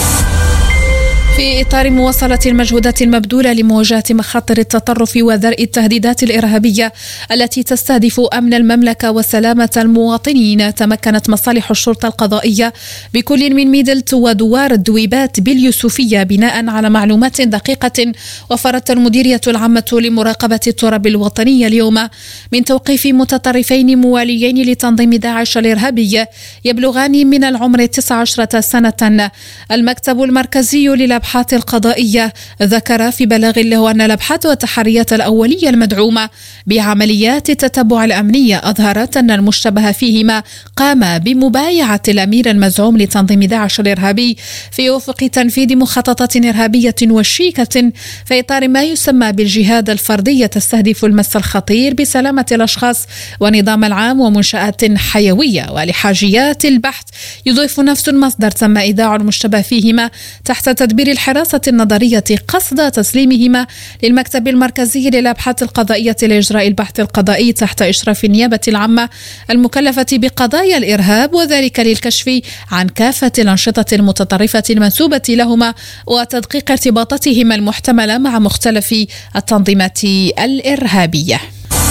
في إطار مواصلة المجهودات المبذولة لمواجهة مخاطر التطرف ودرء التهديدات الإرهابية التي تستهدف أمن المملكة وسلامة المواطنين، تمكنت مصالح الشرطة القضائية بكل من ميدلت ودوار الدويبات باليوسفية بناء على معلومات دقيقة وفرت المديرية العامة لمراقبة التراب الوطنية اليوم من توقيف متطرفين مواليين لتنظيم داعش الإرهابي يبلغان من العمر 19 سنة. المكتب المركزي للأبحاث القضائية ذكر في بلاغ له أن الأبحاث والتحريات الأولية المدعومة بعمليات التتبع الأمنية أظهرت أن المشتبه فيهما قام بمبايعة الأمير المزعوم لتنظيم داعش الإرهابي في وفق تنفيذ مخططات إرهابية وشيكة في إطار ما يسمى بالجهاد الفردي تستهدف المس الخطير بسلامة الأشخاص والنظام العام ومنشآت حيوية. ولحاجيات البحث يضيف نفس المصدر تم إيداع المشتبه فيهما تحت تدبير الحراسة النظرية قصد تسليمهما للمكتب المركزي للأبحاث القضائية لإجراء البحث القضائي تحت إشراف النيابة العامة المكلفة بقضايا الإرهاب، وذلك للكشف عن كافة الأنشطة المتطرفة المنسوبة لهما وتدقيق ارتباطاتهما المحتملة مع مختلف التنظيمات الإرهابية.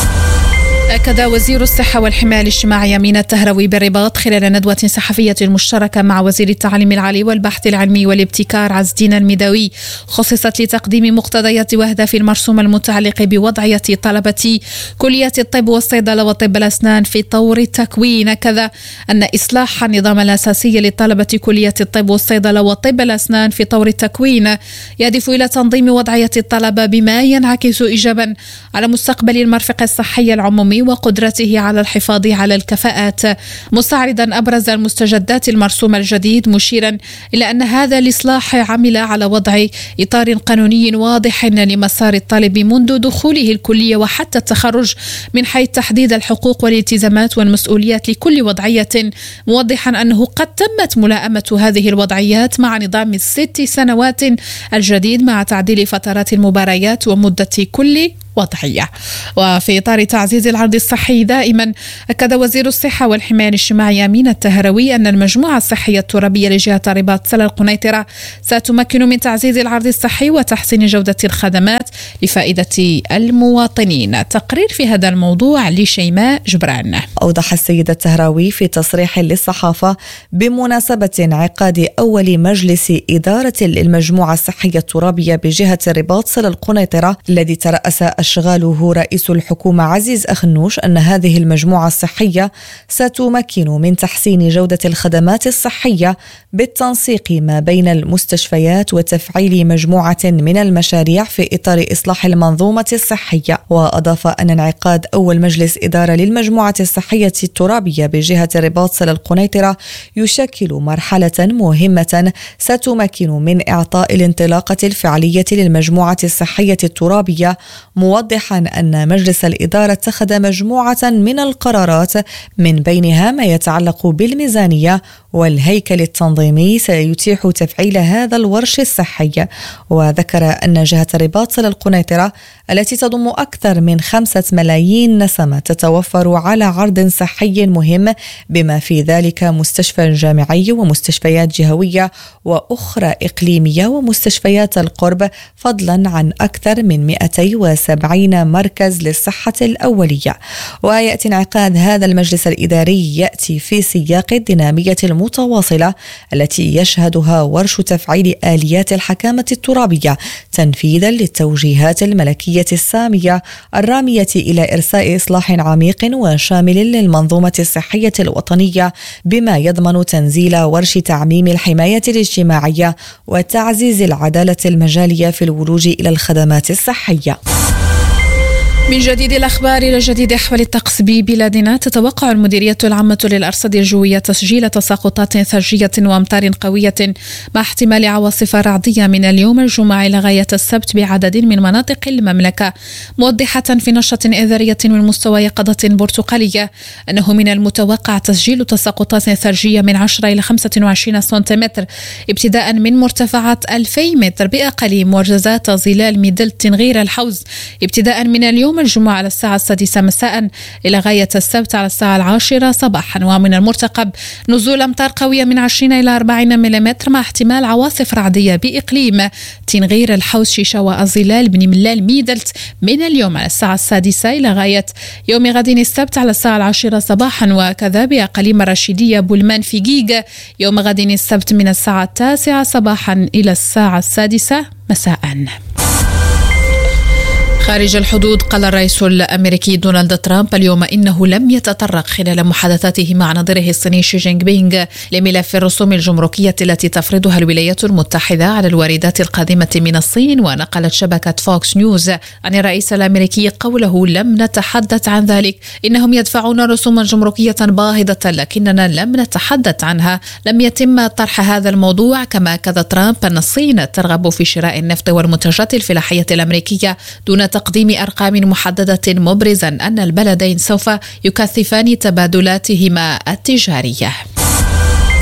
أكد وزير الصحة والحماية الاجتماعية أمينة التهروي بالرباط خلال ندوة صحفية مشتركة مع وزير التعليم العالي والبحث العلمي والابتكار عز الدين المداوي، خصصت لتقديم مقتضيات وأهداف المرسوم المتعلق بوضعية طلبة كليات الطب والصيدلة وطب الأسنان في طور التكوين. كذا أن إصلاح النظام الأساسي لطلبة كليات الطب والصيدلة وطب الأسنان في طور التكوين يهدف إلى تنظيم وضعية الطلبة بما ينعكس إيجابا على مستقبل المرفق الصحي العمومي وقدرته على الحفاظ على الكفاءات، مستعرضا أبرز المستجدات المرسوم الجديد، مشيرا إلى أن هذا الإصلاح عمل على وضع إطار قانوني واضح لمسار الطالب منذ دخوله الكلية وحتى التخرج من حيث تحديد الحقوق والالتزامات والمسؤوليات لكل وضعية، موضحا أنه قد تمت ملائمة هذه الوضعيات مع نظام 6 سنوات الجديد مع تعديل فترات المباريات ومدة كل وضعية. وفي إطار تعزيز العرض الصحي دائما، أكد وزير الصحة والحماية الاجتماعية أمينة التهروي أن المجموعة الصحية الترابية لجهة رباط سلا القنيطرة ستمكن من تعزيز العرض الصحي وتحسين جودة الخدمات لفائدة المواطنين. تقرير في هذا الموضوع لشيماء جبران. أوضح السيد التهراوي في تصريح للصحافة بمناسبة انعقاد أول مجلس إدارة المجموعة الصحية الترابية بجهة رباط سلا القنيطرة الذي ترأس أشغاله رئيس الحكومة عزيز أخنوش أن هذه المجموعة الصحية ستمكن من تحسين جودة الخدمات الصحية بالتنسيق ما بين المستشفيات وتفعيل مجموعة من المشاريع في إطار إصلاح المنظومة الصحية. وأضاف أن انعقاد أول مجلس إدارة للمجموعة الصحية الترابية بجهة رباط سلا القنيطرة يشكل مرحلة مهمة ستمكن من إعطاء الانطلاقة الفعلية للمجموعة الصحية الترابية، موضحا أن مجلس الإدارة اتخذ مجموعة من القرارات من بينها ما يتعلق بالميزانية والهيكل التنظيمي سيتيح تفعيل هذا الورش الصحي. وذكر أن جهة رباط سلا القنيطرة التي تضم أكثر من 5 ملايين نسمة تتوفر على عرض صحي مهم بما في ذلك مستشفى جامعي ومستشفيات جهوية وأخرى إقليمية ومستشفيات القرب، فضلا عن أكثر من 270 مركز للصحة الأولية. ويأتي انعقاد هذا المجلس الإداري يأتي في سياق الدينامية المتواصلة التي يشهدها ورش تفعيل آليات الحكامة الترابية تنفيذا للتوجيهات الملكية السامية الرامية إلى إرساء إصلاح عميق وشامل للمنظومة الصحية الوطنية بما يضمن تنزيل ورش تعميم الحماية الاجتماعية وتعزيز العدالة المجالية في الولوج إلى الخدمات الصحية. من جديد الأخبار إلى جديد أحوال الطقس ببلادنا، تتوقع المديرية العامة للأرصاد الجوية تسجيل تساقطات ثلجية وأمطار قوية مع احتمال عواصف رعدية من اليوم الجمعة إلى غاية السبت بعدد من مناطق المملكة، موضحة في نشرة إنذارية من مستوى يقظة برتقالية أنه من المتوقع تسجيل تساقطات ثلجية من 10 إلى 25 سنتيمتر ابتداء من مرتفعات 2000 متر بأقاليم وجزات ظلال ميدل تنغير الحوز ابتداء من اليوم الجمعة على الساعة 6 مساء إلى غاية السبت على الساعة 10 صباحا. ومن المرتقب نزول أمطار قوية من 20 إلى 40 ملم مع احتمال عواصف رعدية بإقليم تنغير الحوز شيشة والظلال بن ملال ميدلت من اليوم على الساعة 6 إلى غاية يوم غد السبت على الساعة 10 صباحا، وكذا بأقاليم الرشيدية بولمان في جيجا يوم غد السبت من الساعة 9 صباحا إلى الساعة 6 مساء. خارج الحدود، قال الرئيس الأمريكي دونالد ترامب اليوم إنه لم يتطرق خلال محادثاته مع نظيره الصيني شي جين بينغ لملف الرسوم الجمركية التي تفرضها الولايات المتحدة على الواردات القادمة من الصين. ونقلت شبكة فوكس نيوز عن الرئيس الأمريكي قوله: لم نتحدث عن ذلك، إنهم يدفعون رسوما جمركية باهظة لكننا لم نتحدث عنها، لم يتم طرح هذا الموضوع. كما أكد ترامب أن الصين ترغب في شراء النفط والمنتجات الفلاحية الأمريكية دون تقديم أرقام محددة، مبرزا أن البلدين سوف يكثفان تبادلاتهما التجارية.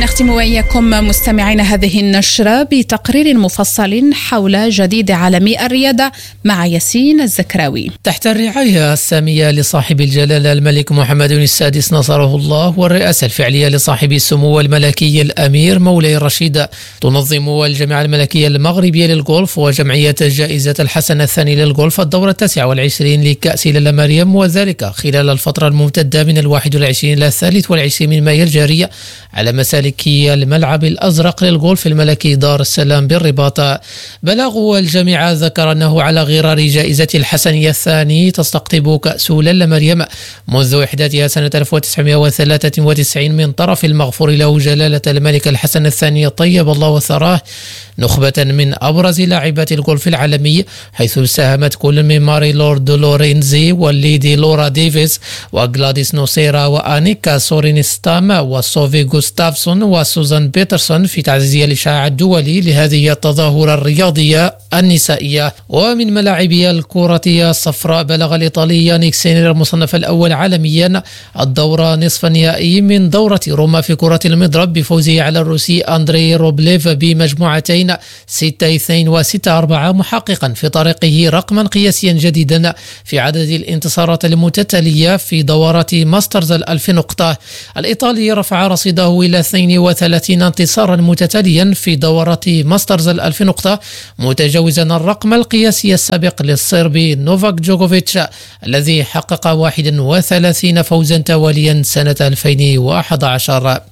نختم وإياكم مستمعين هذه النشرة بتقرير مفصل حول جديد عالمي الرياضة مع ياسين الزكراوي. تحت الرعاية السامية لصاحب الجلالة الملك محمد السادس نصره الله والرئاسة الفعلية لصاحب السمو الملكي الأمير مولاي الرشيد، تنظم الجامعة الملكية المغربية للغولف وجمعية جائزة الحسن الثاني للغولف الدورة 29 لكأس لالا مريم، وذلك خلال الفترة الممتدة من 21 إلى 23 من مايو الجاري على مسالك الملعب الأزرق للغولف الملكي دار السلام بالرباط. بلاغ الجامعة ذكر أنه على غرار جائزة الحسنية الثاني تستقطب كأس لالا مريم منذ إحداثها سنة 1993 من طرف المغفور له جلالة الملك الحسن الثاني طيب الله ثراه نخبة من أبرز لاعبات الغولف العالمي، حيث ساهمت كل من ماري لورد لورينزي والليدي لورا ديفيس وغلاديس نوسيرا وأنيكا سورينستام وصوفي غوستافسون وسوزان بيترسون في تعزيز الإشعاع الدولي لهذه التظاهرة الرياضية النسائية. ومن ملاعبها الكرة الصفراء بلغ الإيطالي يانيك سينر المصنف الأول عالميا الدورة نصف النهائي من دورة روما في كرة المضرب بفوزه على الروسي أندري روبليف بمجموعتين 6-2 و6-4، محققا في طريقه رقما قياسيا جديدا في عدد الانتصارات المتتالية في دورات ماسترز 1000 نقطة. الإيطالي رفع رصيده إلى 32 انتصارا متتاليا في دورات ماسترز 1000 نقطة، متجاوزا الرقم القياسي السابق للصربي نوفاك جوكوفيتش الذي حقق 31 فوزا تواليا سنة 2011.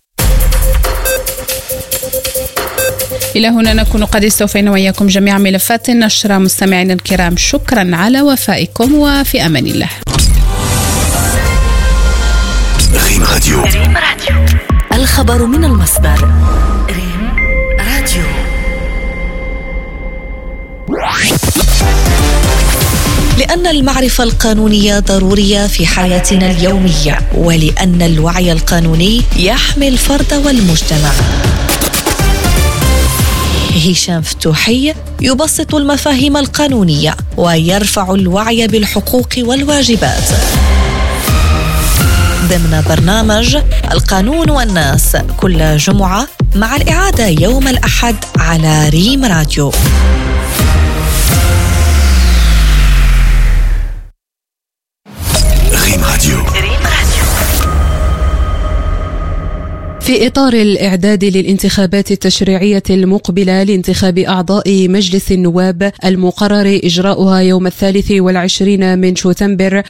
إلى هنا نكون قد استوفينا وإياكم جميع ملفات النشرة. مستمعينا الكرام، شكرا على وفائكم وفي أمان الله. ريم راديو. الخبر من المصدر. ريم راديو. لأن المعرفة القانونية ضرورية في حياتنا اليومية، ولأن الوعي القانوني يحمي الفرد والمجتمع. هشام فتوحي يبسط المفاهيم القانونية ويرفع الوعي بالحقوق والواجبات ضمن برنامج القانون والناس كل جمعة، مع الإعادة يوم الأحد على ريم راديو. ريم راديو. في إطار الإعداد للانتخابات التشريعية المقبلة لانتخاب أعضاء مجلس النواب المقرر إجراؤها يوم 23 من شتنبر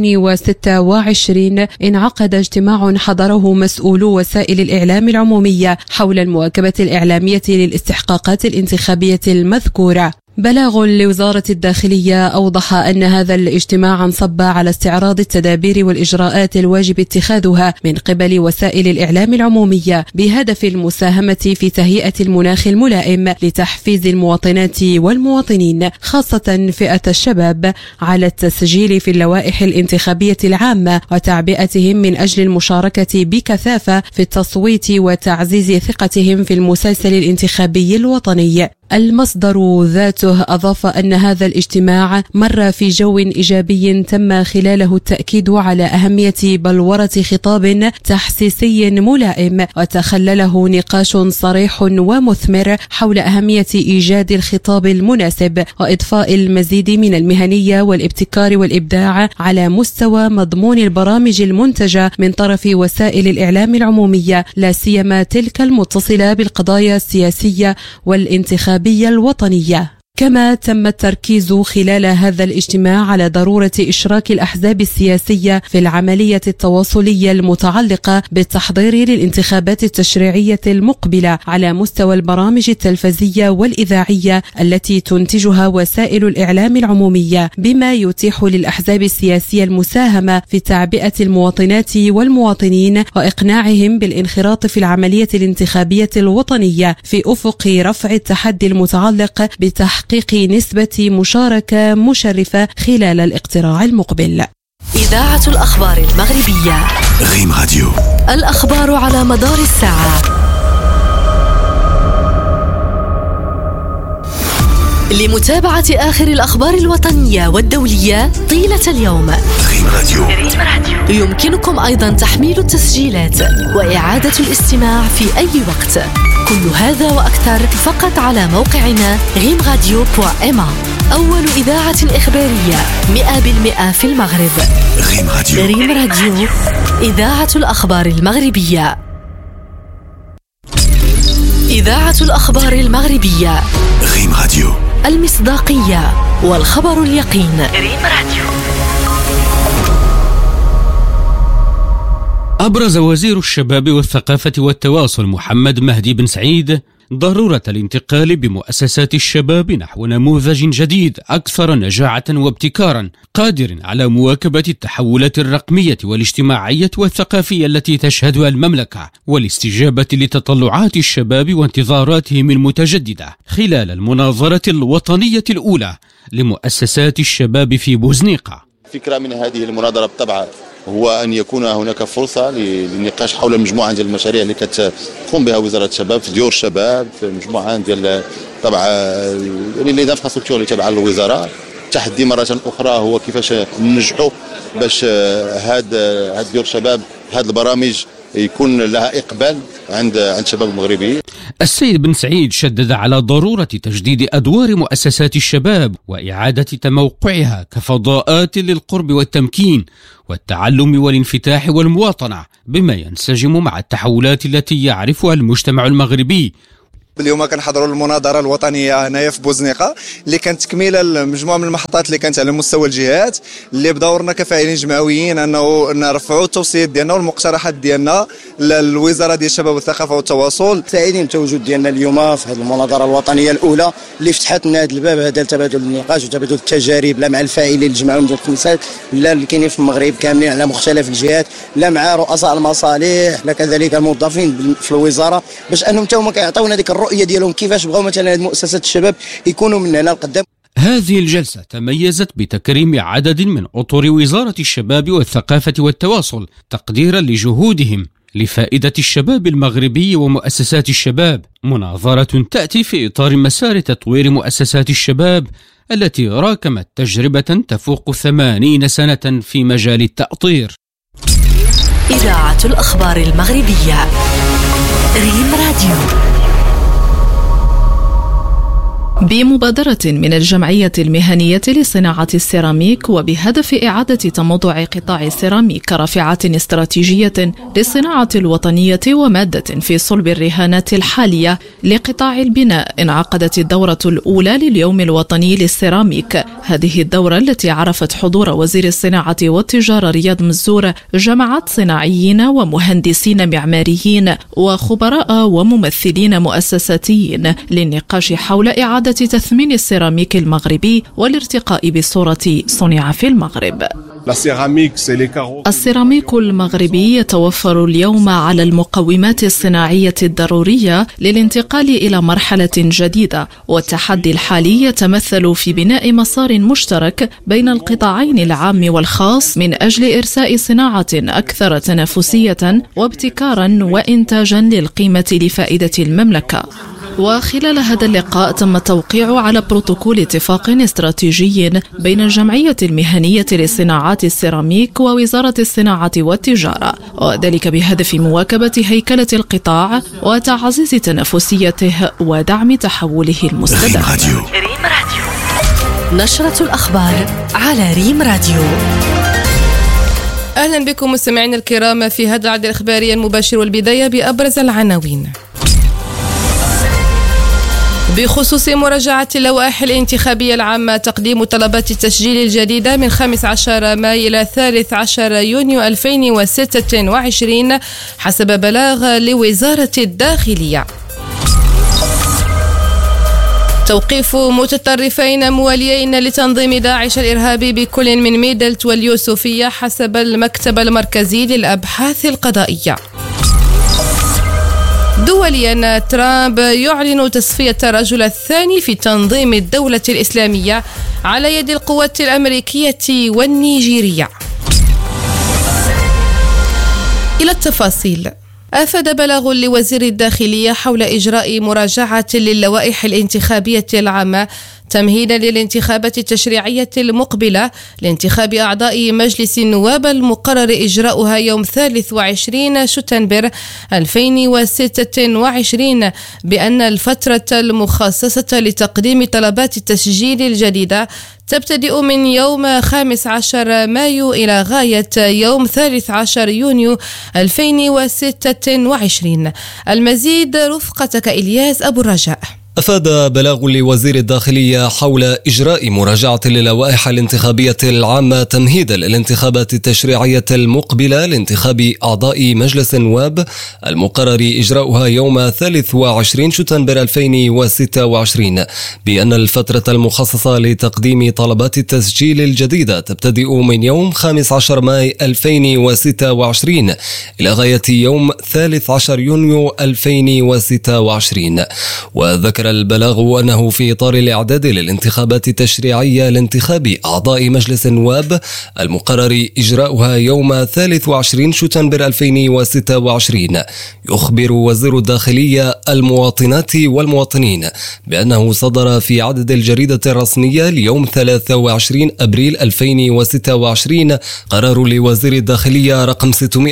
2026، انعقد اجتماع حضره مسؤولو وسائل الإعلام العمومية حول المواكبة الإعلامية للاستحقاقات الانتخابية المذكورة. بلاغ لوزارة الداخلية أوضح أن هذا الاجتماع انصب على استعراض التدابير والإجراءات الواجب اتخاذها من قبل وسائل الإعلام العمومية بهدف المساهمة في تهيئة المناخ الملائم لتحفيز المواطنات والمواطنين، خاصة فئة الشباب، على التسجيل في اللوائح الانتخابية العامة وتعبئتهم من أجل المشاركة بكثافة في التصويت وتعزيز ثقتهم في المسلسل الانتخابي الوطني. المصدر ذاته أضاف أن هذا الاجتماع مر في جو إيجابي تم خلاله التأكيد على أهمية بلورة خطاب تحسيسي ملائم، وتخلله نقاش صريح ومثمر حول أهمية إيجاد الخطاب المناسب وإضفاء المزيد من المهنية والابتكار والإبداع على مستوى مضمون البرامج المنتجة من طرف وسائل الإعلام العمومية، لا سيما تلك المتصلة بالقضايا السياسية والانتخابية الوطنية. كما تم التركيز خلال هذا الاجتماع على ضرورة إشراك الأحزاب السياسية في العملية التواصلية المتعلقة بالتحضير للانتخابات التشريعية المقبلة على مستوى البرامج التلفزية والإذاعية التي تنتجها وسائل الإعلام العمومية، بما يتيح للأحزاب السياسية المساهمة في تعبئة المواطنات والمواطنين وإقناعهم بالانخراط في العملية الانتخابية الوطنية في أفق رفع التحدي المتعلق بتحقيق نسبة مشاركة مشرفة خلال الاقتراع المقبل. إذاعة الأخبار المغربية. ريم راديو. الأخبار على مدار الساعة. لمتابعة آخر الأخبار الوطنية والدولية طيلة اليوم. ريم راديو. يمكنكم أيضا تحميل التسجيلات وإعادة الاستماع في أي وقت. كل هذا وأكثر فقط على موقعنا rimradio.ma. أول إذاعة إخبارية 100% في المغرب. ريم راديو. ريم راديو، إذاعة الأخبار المغربية. إذاعة الأخبار المغربية. ريم راديو. المصداقية والخبر اليقين. ريم راديو. أبرز وزير الشباب والثقافة والتواصل محمد مهدي بن سعيد ضرورة الانتقال بمؤسسات الشباب نحو نموذج جديد أكثر نجاعة وابتكارا قادر على مواكبة التحولات الرقمية والاجتماعية والثقافية التي تشهدها المملكة والاستجابة لتطلعات الشباب وانتظاراتهم المتجددة خلال المناظرة الوطنية الأولى لمؤسسات الشباب في بوزنيقة. فكرة من هذه المناظرة بالطبع هو أن يكون هناك فرصة للنقاش حول مجموعة ديال المشاريع اللي كتقوم بها وزارة الشباب في ديور الشباب، في مجموعة ديال طبعا يعني لي دانفراستركتور اللي تابعة للوزارة. التحدي مرة أخرى هو كيفاش ننجحوا باش هاد ديور الشباب، هاد البرامج يكون لها إقبال عند الشباب المغربي. السيد بن سعيد شدد على ضرورة تجديد أدوار مؤسسات الشباب وإعادة تموقعها كفضاءات للقرب والتمكين والتعلم والانفتاح والمواطنة بما ينسجم مع التحولات التي يعرفها المجتمع المغربي. اليوم كنحضروا المناظره الوطنيه هنايا في بوزنيقه اللي كانت تكميله لمجموعه من المحطات اللي كانت على مستوى الجهات اللي بدورنا كفاعلين جمعويين انه نرفعوا التوصيات ديالنا والمقترحات ديالنا للوزاره ديال الشباب والثقافه والتواصل. سعيدين بالتواجد ديالنا اليوم في هذه المناظره الوطنيه الاولى اللي فتحت لنا هذا الباب هذا لتبادل النقاش وتبادل التجارب، لا مع الفاعلين الجمعويين ديال الكنيسات، لا اللي كاينين في المغرب كاملين على مختلف الجهات، لا مع رؤساء المصالح، لا كذلك الموظفين في الوزاره، باش انهم تا هما كيعطيونا ديك الرؤيه ديالهم كيفاش بغاو مثلا هذه مؤسسات الشباب يكونوا من هنا لقدام. هذه الجلسة تميزت بتكريم عدد من أطر وزارة الشباب والثقافة والتواصل تقديرا لجهودهم لفائدة الشباب المغربي ومؤسسات الشباب. مناظرة تأتي في إطار مسار تطوير مؤسسات الشباب التي راكمت تجربة تفوق 80 سنة في مجال التأطير. إذاعة الأخبار المغربية. ريم راديو. بمبادرة من الجمعية المهنية لصناعة السيراميك وبهدف إعادة تموضع قطاع السيراميك رافعة استراتيجية للصناعة الوطنية ومادة في صلب الرهانات الحالية لقطاع البناء، انعقدت الدورة الأولى لليوم الوطني للسيراميك. هذه الدورة التي عرفت حضور وزير الصناعة والتجارة رياض مزور جمعت صناعيين ومهندسين معماريين وخبراء وممثلين مؤسساتيين للنقاش حول إعادة تثمين السيراميك المغربي والارتقاء بصورة صنع في المغرب. السيراميك المغربي يتوفر اليوم على المقومات الصناعية الضرورية للانتقال إلى مرحلة جديدة، والتحدي الحالي يتمثل في بناء مسار مشترك بين القطاعين العام والخاص من أجل إرساء صناعة أكثر تنافسية وابتكارا وإنتاجا للقيمة لفائدة المملكة. وخلال هذا اللقاء تم التوقيع على بروتوكول اتفاق استراتيجي بين الجمعية المهنية لصناعات السيراميك ووزارة الصناعة والتجارة، وذلك بهدف مواكبة هيكلة القطاع وتعزيز تنافسيته ودعم تحوله المستدام. ريم راديو. نشرة الأخبار على ريم راديو. أهلا بكم مستمعينا الكرام في هذا العرض الإخباري المباشر، والبداية بأبرز العناوين. بخصوص مراجعة اللوائح الانتخابية العامة، تقديم طلبات التسجيل الجديدة من 15 ماي إلى 13 يونيو 2026 حسب بلاغ لوزارة الداخلية. توقيف متطرفين مواليين لتنظيم داعش الإرهابي بكل من ميدلت واليوسفية حسب المكتب المركزي للأبحاث القضائية. دوليا، ترامب يعلن تصفية الرجل الثاني في تنظيم الدولة الإسلامية على يد القوات الأمريكية والنيجيرية. إلى التفاصيل. أفاد بلاغ لوزير الداخلية حول إجراء مراجعة للوائح الانتخابية العامة تمهيدا للانتخابات التشريعية المقبلة لانتخاب أعضاء مجلس النواب المقرر إجراؤها يوم 23 شتنبر 2026 بأن الفترة المخصصة لتقديم طلبات التسجيل الجديدة تبتدئ من يوم 15 مايو إلى غاية يوم 13 يونيو 2026. المزيد رفقتك إلياس أبو الرجاء. أفاد بلاغ لوزير الداخلية حول إجراء مراجعة للوائح الانتخابية العامة تمهيدا للانتخابات التشريعية المقبلة لانتخاب أعضاء مجلس النواب المقرر إجراؤها يوم 23 شتنبر 2026 بأن الفترة المخصصة لتقديم طلبات التسجيل الجديدة تبتدئ من يوم 15 ماي 2026 إلى غاية يوم 13 يونيو 2026. وذكر البلاغ أنه في إطار الإعداد للانتخابات التشريعية لانتخاب أعضاء مجلس النواب المقرر إجراؤها يوم 23 شتنبر 2026 يخبر وزير الداخلية المواطنات والمواطنين بأنه صدر في عدد الجريدة الرسمية ليوم 23 أبريل 2026 قرار لوزير الداخلية رقم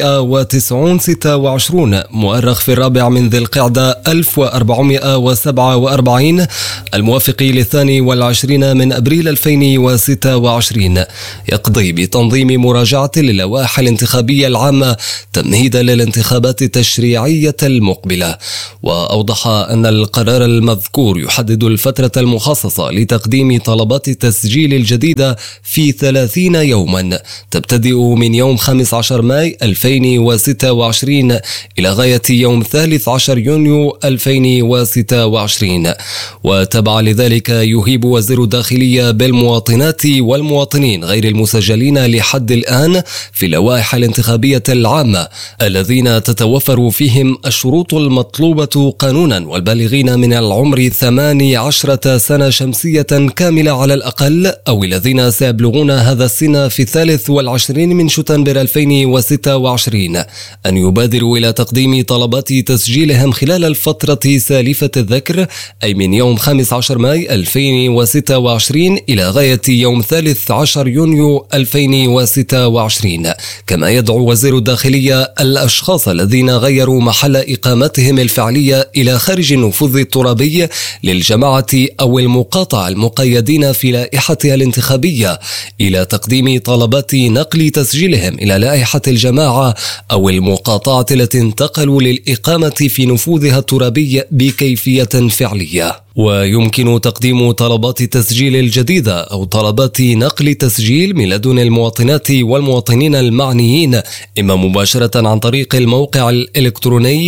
626 مؤرخ في 4 من ذي القعدة 1447 الموافق ل22 من أبريل 2026 يقضي بتنظيم مراجعة للوائح الانتخابية العامة تمهيدا للانتخابات التشريعية المقبلة. وأوضح أن القرار المذكور يحدد الفترة المخصصة لتقديم طلبات التسجيل الجديدة في 30 يوما تبتدئ من يوم 15 ماي 2026 إلى غاية يوم 13 يونيو 2026. وتبع لذلك يهيب وزير الداخلية بالمواطنات والمواطنين غير المسجلين لحد الآن في اللوائح الانتخابية العامة الذين تتوفر فيهم الشروط المطلوبة قانونا والبالغين من العمر 18 سنة شمسية كاملة على الأقل أو الذين سيبلغون هذا السن في 23 من شتنبر 2026 أن يبادروا إلى تقديم طلبات تسجيلهم خلال الفترة سالفة الذكر أي من يوم 15 ماي 2026 إلى غاية يوم 13 يونيو 2026. كما يدعو وزير الداخلية الأشخاص الذين غيروا محل إقامتهم الفعلية إلى خارج النفوذ الترابي للجماعة أو المقاطعة المقيدين في لائحتها الانتخابية إلى تقديم طلبات نقل تسجيلهم إلى لائحة الجماعة أو المقاطعة التي انتقلوا للإقامة في نفوذها الترابي بكيفية فعلية. ويمكن تقديم طلبات التسجيل الجديدة أو طلبات نقل تسجيل من لدن المواطنات والمواطنين المعنيين إما مباشرة عن طريق الموقع الإلكتروني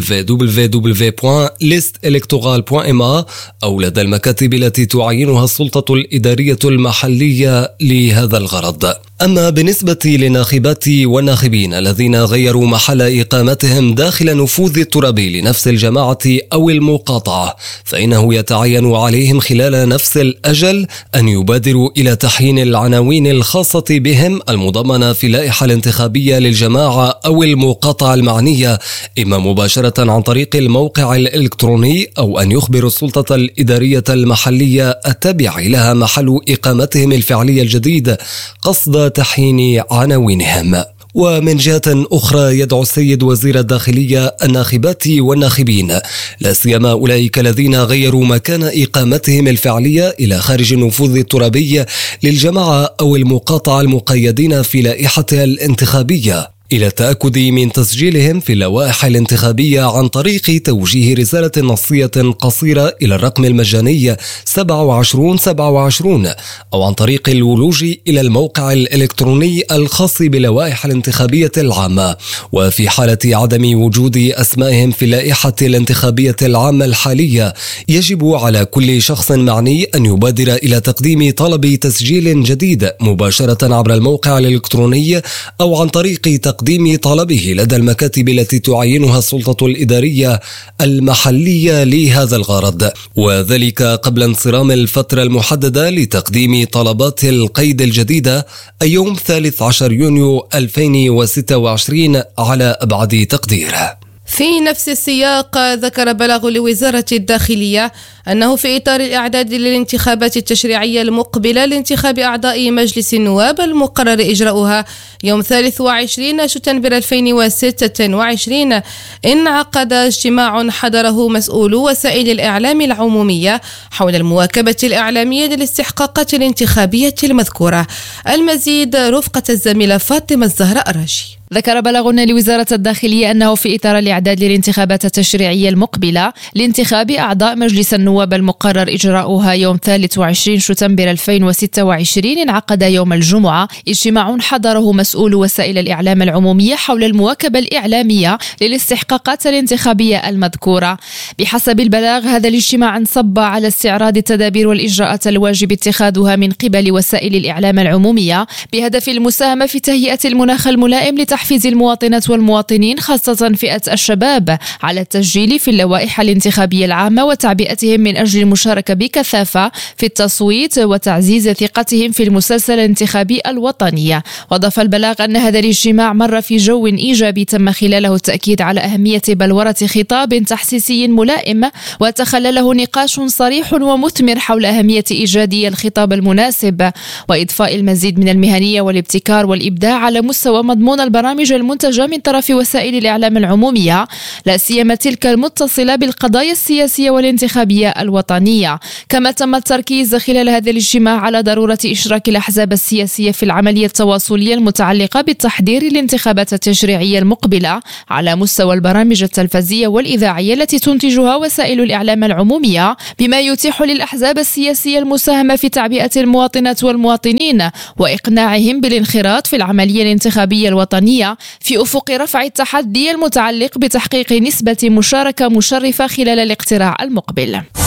www.listelectorale.ma أو لدى المكاتب التي تعينها السلطة الإدارية المحلية لهذا الغرض. أما بالنسبة للناخبات والناخبين الذين غيروا محل إقامتهم داخل نفوذ الترابي لنفس الجماعة أو المقاطعة فإنه يتعين عليهم خلال نفس الأجل أن يبادروا إلى تحيين العناوين الخاصة بهم المضمنة في اللائحة الانتخابية للجماعة أو المقاطعة المعنية إما مباشرة عن طريق الموقع الإلكتروني أو أن يخبر السلطة الإدارية المحلية التابعة لها محل إقامتهم الفعلية الجديد قصد تحيين عناوينهم. ومن جهة أخرى يدعو السيد وزير الداخلية الناخبات والناخبين لا سيما أولئك الذين غيروا مكان إقامتهم الفعلية إلى خارج النفوذ الترابي للجماعة أو المقاطعة المقيدين في لائحتها الانتخابية إلى التأكد من تسجيلهم في اللوائح الانتخابية عن طريق توجيه رسالة نصية قصيرة إلى الرقم المجاني 2727 أو عن طريق الولوج إلى الموقع الإلكتروني الخاص باللوائح الانتخابية العامة. وفي حالة عدم وجود أسمائهم في اللائحة الانتخابية العامة الحالية يجب على كل شخص معني أن يبادر إلى تقديم طلب تسجيل جديد مباشرة عبر الموقع الإلكتروني أو عن طريق تقديم طلبه لدى المكاتب التي تعينها السلطة الإدارية المحلية لهذا الغرض، وذلك قبل انصرام الفترة المحددة لتقديم طلبات القيد الجديدة أي يوم 13 يونيو 2026 على أبعد تقدير. في نفس السياق ذكر بلاغ لوزارة الداخلية أنه في إطار الإعداد للانتخابات التشريعية المقبلة لانتخاب أعضاء مجلس النواب المقرر إجراؤها يوم 23 شتنبر 2026 انعقد اجتماع حضره مسؤولو وسائل الإعلام العمومية حول المواكبة الإعلامية للاستحقاقات الانتخابية المذكورة. المزيد رفقة الزميلة فاطمة الزهراء راشي. ذكر بلاغ لوزارة الداخلية أنه في إطار الإعداد للانتخابات التشريعية المقبلة لانتخاب أعضاء مجلس النواب المقرر إجراؤها يوم 23 شتنبر 2026 انعقد يوم الجمعة اجتماع حضره مسؤول وسائل الإعلام العمومية حول المواكبة الإعلامية للاستحقاقات الانتخابية المذكورة. بحسب البلاغ هذا الاجتماع انصب على استعراض التدابير والإجراءات الواجب اتخاذها من قبل وسائل الإعلام العمومية بهدف المساهمة في تهيئة المناخ الملائم لتحفيز المواطنات والمواطنين خاصة فئة الشباب على التسجيل في اللوائح الانتخابية العامة وتعبئتهم من أجل المشاركة بكثافة في التصويت وتعزيز ثقتهم في المسلسل الانتخابي الوطني. وضاف البلاغ أن هذا الاجتماع مر في جو إيجابي تم خلاله التأكيد على أهمية بلورة خطاب تحسيسي ملائم وتخلله نقاش صريح ومثمر حول أهمية إيجاد الخطاب المناسب وإضفاء المزيد من المهنية والابتكار والإبداع على مستوى مضمون البرامج المنتجة من طرف وسائل الإعلام العمومية لا سيما تلك المتصلة بالقضايا السياسية والانتخابية الوطنية. كما تم التركيز خلال هذا الاجتماع على ضرورة إشراك الأحزاب السياسية في العملية التواصلية المتعلقة بالتحضير للانتخابات التشريعية المقبلة على مستوى البرامج التلفزية والإذاعية التي تنتجها وسائل الإعلام العمومية بما يتيح للأحزاب السياسية المساهمة في تعبئة المواطنات والمواطنين وإقناعهم بالانخراط في العملية الانتخابية الوطنية في أفق رفع التحدي المتعلق بتحقيق نسبة مشاركة مشرفة خلال الاقتراع المقبل.